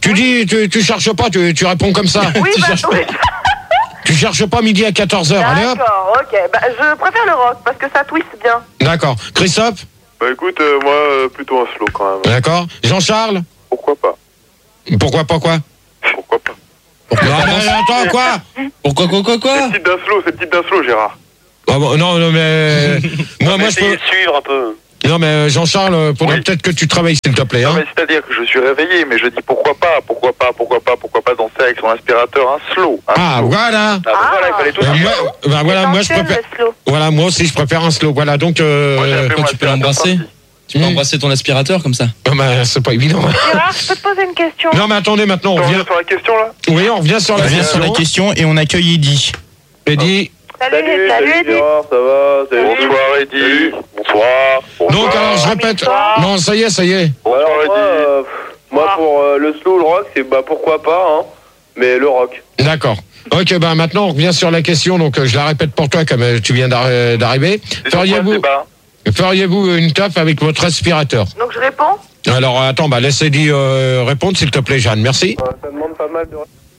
Tu dis, tu, tu cherches pas, tu, tu réponds comme ça. Oui, tu bah, cherches oui. pas. Tu cherches pas midi à quatorze heures, allez hop. D'accord, ok. Bah, je préfère le rock parce que ça twist bien. D'accord. Christophe? Bah écoute, euh, moi, euh, plutôt un slow quand même. D'accord. Jean-Charles? Pourquoi pas? Pourquoi pas quoi? Pourquoi pas? Non, mais attends, quoi? Pourquoi, quoi, quoi, quoi? C'est type d'un slow, c'est type d'un slow, Gérard. Ah bon, non, non, mais... moi, moi, je peux... de suivre un peu. Non, mais Jean-Charles, faudrait Oui. peut-être que tu travailles, s'il te plaît. Non, Hein. mais c'est-à-dire que je suis réveillé, mais je dis pourquoi pas, pourquoi pas, pourquoi pas, pourquoi pas danser avec son aspirateur un slow. Un Ah, slow. voilà. Ah, bah, voilà, il fallait tout Euh, dire. moi, bah, voilà, moi, je préfère... Voilà, moi aussi, je préfère un slow. Voilà, donc... Euh... Moi, j'ai appelé Toi, mon tu peux aspirateur l'embrasser. parti. Tu peux embrasser ton aspirateur comme ça. Ah, bah, c'est pas évident. Gérard, je peux te poser une question? Non, mais attendez, maintenant, on On revient... revient sur la question, là? Oui, on revient sur On la revient sur la question. question et on accueille Eddy. Eddy. Salut, salut, Eddy. ça va? Bonsoir, Eddy. Bonsoir. Donc, alors, je répète... Non, ça y est, ça y est. Bonsoir, moi, Eddy. euh, moi, pour euh, le slow, le rock, c'est bah pourquoi pas, hein. Mais le rock. D'accord. Ok, ben maintenant on revient sur la question, donc euh, je la répète pour toi comme euh, tu viens d'arri- euh, d'arriver. C'est sur quoi le Feriez-vous débat? feriez-vous une taf avec votre aspirateur? Donc je réponds. Alors attends, bah laisse Eddy euh, répondre s'il te plaît, Jeanne, merci. Euh, ça demande pas mal de...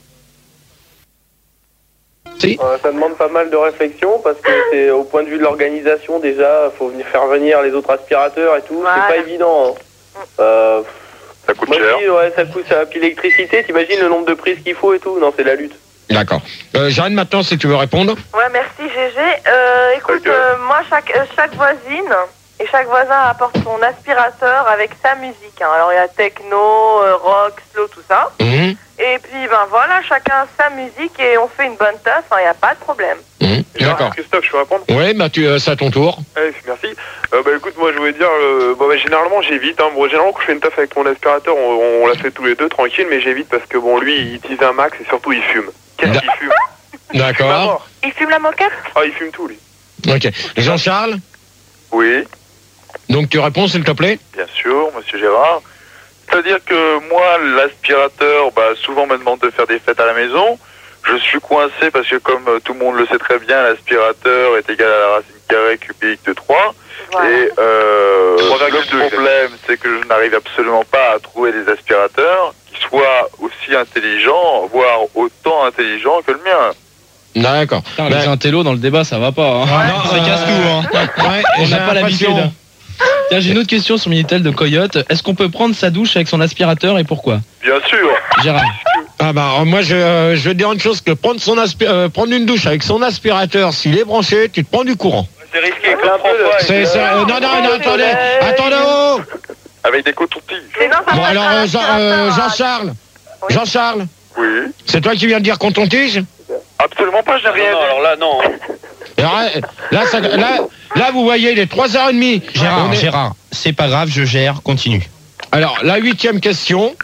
Si. Euh, ça demande pas mal de réflexion parce que c'est au point de vue de l'organisation déjà, faut venir faire venir les autres aspirateurs et tout, Voilà. c'est pas évident. Hein. Euh, Ça coûte moi cher. je dis, ouais, ça coûte ça. Puis l'électricité, t'imagines le nombre de prises qu'il faut et tout, non c'est la lutte. D'accord. Euh, Jeanne, maintenant si tu veux répondre. Ouais, merci G G. Euh, écoute, Ok. euh, moi, chaque, euh, chaque voisine et chaque voisin apporte son aspirateur avec sa musique. Hein. Alors, il y a techno, euh, rock, slow, tout ça. Mhm, Et puis, ben voilà, chacun sa musique et on fait une bonne taf. Il n'y a pas de problème. mhm. D'accord. Christophe, je peux répondre? Oui, bah tu, euh, c'est à ton tour. Ouais, merci. Euh, bah écoute, moi je voulais dire, euh, bon, bah, généralement j'évite. Hein. Bon, généralement quand je fais une taf avec mon aspirateur, on, on la fait tous les deux tranquille, mais j'évite parce que bon, lui il utilise un max et surtout il fume. Qu'est-ce qu'il fume? Il fume à D'accord. mort. Il fume la moquette? Ah, il fume tout lui. Ok. Jean-Charles, Oui, donc tu réponds s'il te plaît. bien sûr, monsieur Gérard. C'est-à-dire que moi, l'aspirateur, bah, souvent me demande de faire des fêtes à la maison. Je suis coincé parce que, comme euh, tout le monde le sait très bien, l'aspirateur est égal à la racine carrée cubique de trois. Voilà. Et euh, trois virgule deux, le problème, c'est que je n'arrive absolument pas à trouver des aspirateurs qui soient aussi intelligents, voire autant intelligents que le mien. D'accord. Putain, Ben, les intellos dans le débat, ça va pas. Hein. non, ça euh, casse tout. Hein. ouais, On j'ai n'a pas l'habitude. l'impression- Tiens, j'ai une autre question sur Minitel de Coyote. Est-ce qu'on peut prendre sa douche avec son aspirateur et pourquoi? Bien sûr. Gérard. Ah bah alors, moi je, euh, je vais te dire une chose, que prendre son aspi- euh, prendre une douche avec son aspirateur, s'il est branché, tu te prends du courant. C'est risqué, comprends pas. C'est, c'est- euh, non, non, non, attendez, attendez, oh Avec des cotons-tiges. Mais non, ça Bon va alors être un euh, Jean, aspirateur, euh, hein. Jean-Charles, Oui. Jean-Charles, Oui. c'est toi qui viens de dire qu'on ton tige? Absolument pas, je n'ai rien dit. Alors là, non. Alors, euh, là, ça- là, là, vous voyez, il est trois heures trente. Gérard, On est- Gérard, c'est pas grave, je gère, continue. Alors, la huitième question,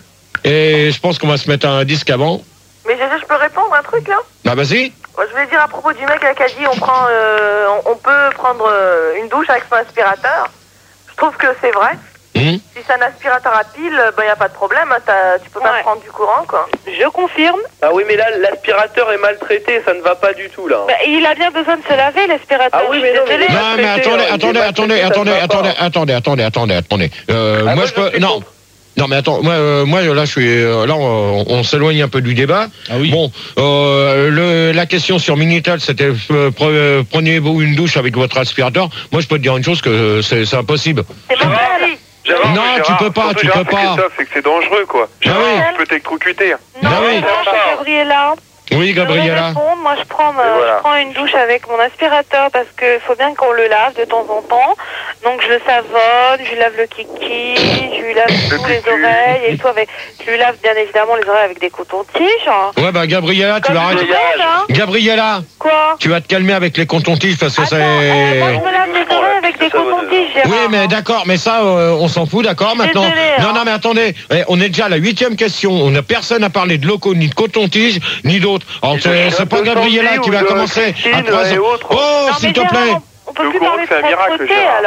et je pense qu'on va se mettre un disque avant. Mais G G, je peux répondre un truc là? Bah vas-y. Moi, je voulais dire à propos du mec là, qui a dit on prend, euh, on, on peut prendre euh, une douche avec son aspirateur. Je trouve que c'est vrai. Hum. Si c'est un aspirateur à pile, il n'y a pas de problème. Hein, t'as- tu peux pas Ouais. prendre du courant, quoi. Je confirme. Ah oui, mais là l'aspirateur est maltraité, ça ne va pas du tout là. Bah, il a bien besoin de se laver, l'aspirateur. Ah oui, je suis mais non, mais désolée. il est Non mais maltraité, attendez, hein, il est attendez, attendez, maltraité, ça attendez, ne va attendez, pas. attendez, attendez, attendez, attendez. Euh, Ah, moi moi, je peux, suis non. contre. Non mais attends, moi, euh, moi là je suis, euh, là on, on s'éloigne un peu du débat. Ah oui. Bon, euh, le, la question sur Minitel c'était euh, pre- euh, prenez-vous une douche avec votre aspirateur. Moi je peux te dire une chose que euh, c'est c'est impossible. C'est Gérard, mental. Gérard, Non, mais tu Gérard, peux pas, surtout, tu Gérard, peux c'est pas. Christophe, c'est que c'est dangereux quoi. Gérard, oui. tu peux t'électrocuter. Non, Ah oui. non, c'est Gabriella. Oui Je voudrais Gabriella. répondre. Moi, je prends, ma- Et voilà. je prends une douche avec mon aspirateur parce qu'il faut bien qu'on le lave de temps en temps. Donc, je le savonne, je lui lave le kiki, je lui lave Le tous les cucu. oreilles et tout avec. Je lui lave bien évidemment les oreilles avec des cotons-tiges. Ouais bah Gabriella, tu Comme vas tout arrêter. le monde, hein. Gabriella, Quoi? tu vas te calmer avec les contons-tiges parce que Attends, c'est. euh, moi, je me lave les oreilles avec des cotons-tiges, Gérard. Oui, mais d'accord, mais ça, euh, on s'en fout, d'accord, maintenant. Désolée, hein. Non, non, mais attendez, eh, on est déjà à la huitième question. On a personne à parler de locaux, ni de coton-tige, ni d'autres. Alors, Et c'est de c'est pas Château Gabriella Sandy qui ou va de commencer Christine à trois et ans. autres. Oh, Non, s'il mais te Gérard, plaît. on peut Le plus courant, parler de c'est un miracle, propreté Gérard. alors.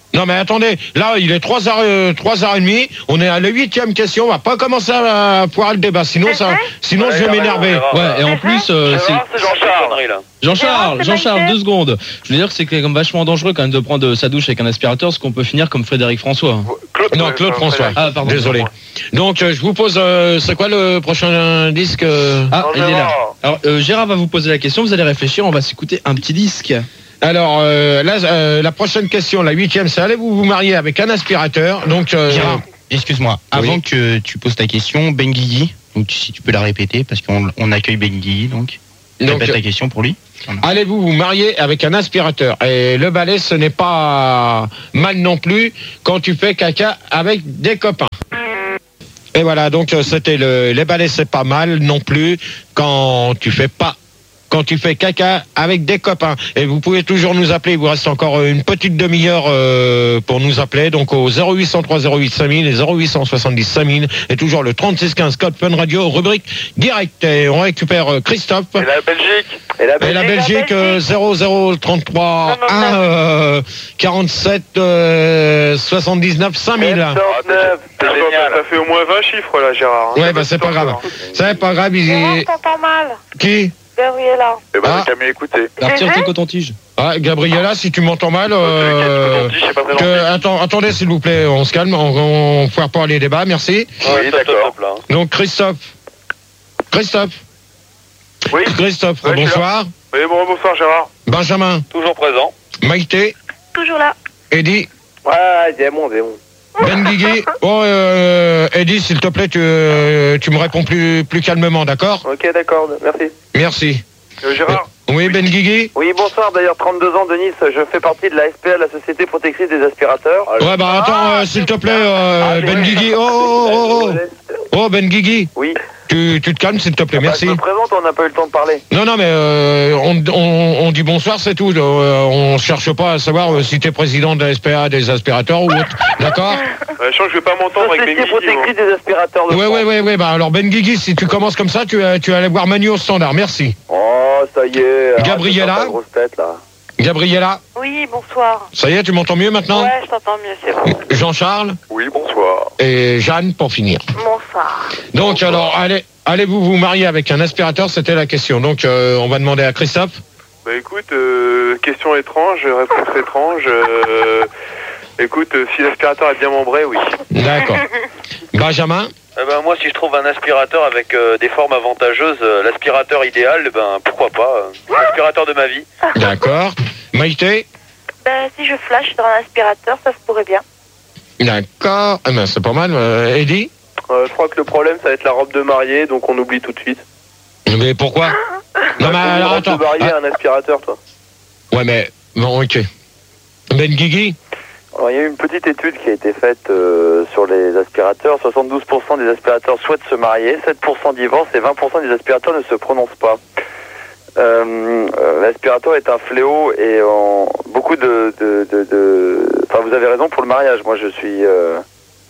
Non mais attendez, là il est trois heures trente, on est à la huitième question, on va pas commencer à pouvoir le débat, sinon ça, sinon je vais m'énerver. Ouais, et en plus, euh, c'est Jean-Charles. Jean-Charles, Jean-Charles, deux secondes. Je veux dire que c'est quand même vachement dangereux quand même de prendre sa douche avec un aspirateur, parce qu'on peut finir comme Frédéric François. Claude, non, Claude François. Ah, pardon. Désolé. Donc euh, je vous pose, euh, c'est quoi le prochain disque euh... Ah, il est là. Alors euh, Gérard va vous poser la question, vous allez réfléchir, on va s'écouter un petit disque. Alors, euh, là, euh, la prochaine question, la huitième, c'est allez-vous vous marier avec un aspirateur. Donc, euh, Gérard, excuse-moi, avant oui. que tu poses ta question, Ben Guigui, donc si tu peux la répéter, parce qu'on on accueille Ben Guigui, donc, donc répète ta question pour lui. Allez-vous vous marier avec un aspirateur. Et le balai, ce n'est pas mal non plus quand tu fais caca avec des copains. Et voilà, donc c'était le, les balais, c'est pas mal non plus quand tu fais pas quand tu fais caca avec des copains. Et vous pouvez toujours nous appeler, il vous reste encore une petite demi-heure euh, pour nous appeler, donc au zéro huit cent trois zéro huit cinq mille et zéro huit cent soixante-dix cinq mille, et toujours le trente-six quinze code Fun Radio, rubrique direct. Et on récupère euh, Christophe. Et la Belgique. Et la Belgique, et la Belgique euh, zéro zéro trente-trois Non, non, un euh, quarante-sept euh, soixante-dix-neuf cinq mille. C'est génial. Ça fait au moins vingt chiffres là, Gérard. Ouais, bah c'est pas grave. C'est pas grave, il Gérard, est... je t'entends mal. Qui? Gabriella. Eh ben, Ah. t'as mieux écouté. Retire tes cotons-tiges. Ah, Gabriella, si tu m'entends mal, euh, Je sais pas très que, gentil. attends, attendez s'il vous plaît, on se calme, on, on foire pas les débats, merci. Oui, d'accord. Donc Christophe, Christophe, Oui. Christophe, Ouais, je suis bonsoir. Oui, bon, bonsoir Gérard. Benjamin, Toujours présent. Maïté, Toujours là. Eddie, Ouais, c'est bon, c'est bon. Ben Guigui. Oh, euh, Eddie, s'il te plaît, tu, euh, tu me réponds plus, plus calmement, d'accord? Ok, d'accord, merci. Merci. Euh, Gérard. Oui, Ben Guigui. Oui, bonsoir, d'ailleurs, trente-deux ans, Denis, je fais partie de la S P L, la Société Protectrice des Aspirateurs. Ouais, bah attends, euh, s'il te plaît, euh, Ben Guigui. Oh, oh, oh, oh. Oh, Ben Guigui. Oui. Tu, tu te calmes, s'il te plaît, merci. Bah, je me présente, on n'a pas eu le temps de parler. Non, non, mais euh, on, on, on dit bonsoir, c'est tout. Euh, on cherche pas à savoir euh, si t'es président de la S P A des aspirateurs ou autre. D'accord? Ouais, je sens que je vais pas m'entendre avec mes Société Guigui. Protectrice des Aspirateurs de Ouais, France. ouais, ouais, ouais. Bah alors Ben Guigui, si tu commences comme ça, tu, euh, tu vas aller voir Manu au standard. Merci. Oh, ça y est. arrête de Gabriella. faire ta grosse tête, là. Gabriella, Oui, bonsoir. ça y est, tu m'entends mieux maintenant? Ouais, je t'entends mieux, c'est bon. Jean-Charles Oui, bonsoir. et Jeanne pour finir. Bonsoir. Donc alors, allez, allez-vous vous marier avec un aspirateur? C'était la question. Donc euh, on va demander à Christophe. Bah écoute, euh, question étrange, réponse étrange. Euh, écoute, euh, si l'aspirateur est bien membré, oui. D'accord. Benjamin. Eh ben, moi, si je trouve un aspirateur avec euh, des formes avantageuses, euh, l'aspirateur idéal, eh ben, pourquoi pas. euh, l'aspirateur de ma vie. D'accord. Maïté. Ben, si je flash dans un aspirateur, ça se pourrait bien. D'accord. Eh ben, c'est pas mal. Euh, Eddie. Euh, je crois que le problème, ça va être la robe de mariée, donc on oublie tout de suite. Mais pourquoi? Non mais Une alors robe attends. de mariée, Ah, un aspirateur, toi. ouais mais bon, ok. Ben Guigui. Alors, il y a eu une petite étude qui a été faite euh, sur les aspirateurs. soixante-douze pour cent des aspirateurs souhaitent se marier, sept pour cent divorcent et vingt pour cent des aspirateurs ne se prononcent pas. Euh, euh, L'aspirateur est un fléau et en beaucoup de, de, de, de... Enfin, vous avez raison pour le mariage. Moi, je suis... Euh...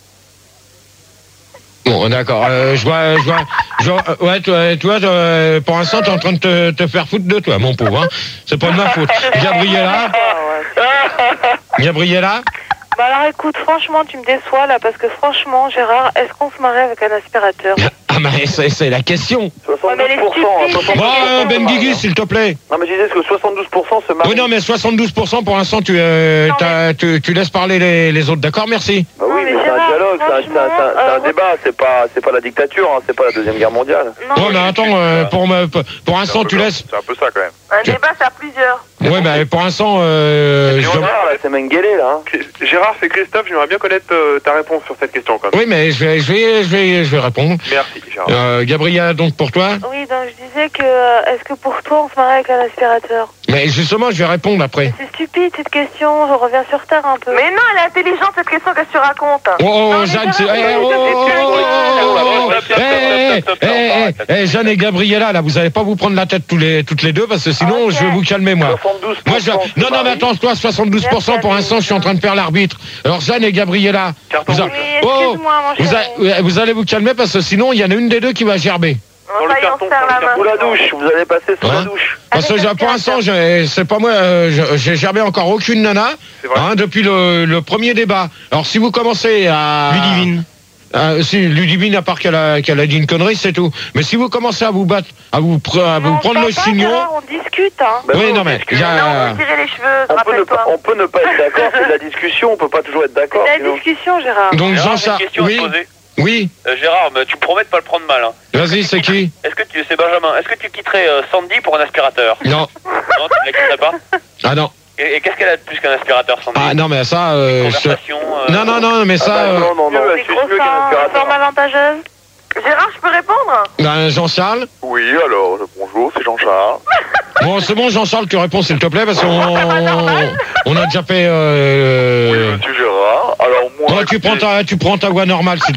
Bon, d'accord. Euh, je vois, je vois, je vois, euh, ouais, toi, toi, toi, pour l'instant, t'es en train de te, te faire foutre de toi, mon pauvre. Hein. C'est pas de ma faute. Gabriella. Gabriella. Bah alors écoute, franchement, tu me déçois là, parce que franchement, Gérard, est-ce qu'on se marie avec un aspirateur? Ah mais c'est, c'est la question. soixante-douze pour cent. Ouais, mais les hein, Bon, Ben Guigui, s'il te plaît. Non, mais je disais que soixante-douze pour cent se marient. Oui, non, mais soixante-douze pour cent pour l'instant, tu, euh, Non, t'as- tu, tu laisses parler les, les autres, d'accord? Merci. Bah oui, Non, mais, mais c'est un Gérard, dialogue, c'est un, c'est un- c'est un- c'est un franchement, débat, c'est pas, c'est pas la dictature, hein, c'est pas la Deuxième Guerre mondiale. Non, Ouais, mais attends, euh, pour, me, pour, pour l'instant, tu laisses. C'est un peu ça, quand même. Un débat, c'est à plusieurs. Ouais, mais pour l'instant, euh, Et je- Gérard, là, c'est Mengele, là. Hein. Gérard, c'est Christophe, j'aimerais bien connaître euh, ta réponse sur cette question quand même. oui, mais je vais, je vais, je vais, je vais répondre. Merci Gérard. Euh, Gabriella, donc pour toi. Oui, donc je disais que, euh, est-ce que pour toi, on se marie avec un aspirateur? Mais justement, je vais répondre après. C'est stupide cette question, je reviens sur terre un peu. Mais non, elle est intelligente, cette question, qu'est-ce que tu racontes? Oh, oh, Non, mais Jeanne, c'est. Gérard, Eh, mais oh, c'est oh, plus oh, calme. oh, oh, Stop, stop, oh, eh, stop, stop, eh, stop, eh, eh, Jeanne et Gabriella, là, vous allez pas vous prendre la tête tous les, toutes les deux, parce que sinon, Ok. je vais vous calmer, moi. soixante-douze pour cent Moi, je... Non, non, mais attends, toi, soixante-douze pour cent pour l'instant, je suis en train de faire l'arbitre. Alors, Jeanne et Gabriella, Carton vous, a- Oui, oh, excuse-moi, mon vous, chéri. a- vous allez vous calmer, parce que sinon, il y en a une des deux qui va gerber. Dans le carton, dans le carton. Sous la douche, vous allez passer sous la douche. Parce que j'ai- pour l'instant, j'ai- c'est pas moi, euh, je- j'ai jamais encore aucune nana hein, depuis le, le premier débat. Alors si vous commencez à... Ludivine. Euh, si Ludivine, à part qu'elle a, qu'elle a dit une connerie, c'est tout. Mais si vous commencez à vous battre, à vous, pr- à vous prendre le chignon... On discute, hein. Bah oui, non mais... il y a- Non, on tirer les cheveux, On peut, ne pas, rappelle-toi. on peut ne pas être d'accord, c'est de la discussion, on peut pas toujours être d'accord. C'est sinon- la discussion, Gérard. Donc Gérard, Jean j'ai une Charles... question à te Oui, poser. oui, Euh, Gérard, mais tu me promets de pas le prendre mal. Hein. vas-y, c'est qui? Est-ce que tu, c'est Benjamin. Est-ce que tu quitterais euh, Sandy pour un aspirateur? Non. Non, tu ne la quitterais pas. Ah non. Et, et qu'est-ce qu'elle a de plus qu'un aspirateur, Sandy? Ah non, mais ça... Euh, je- Conversation. euh, Non, non, non, mais ça... Ah bah, euh, non, non, non. Des gros seins, forme avantageuse. Gérard, je peux répondre? ben, Jean-Charles. Oui, alors, euh, bonjour, c'est Jean-Charles. Bon, c'est bon, Jean-Charles, tu réponds s'il te plaît, parce qu'on on a déjà fait... Euh, Oui, monsieur Gérard. Alors, moi... ouais, tu, prends ta, tu prends ta voix normale, s'il te plaît.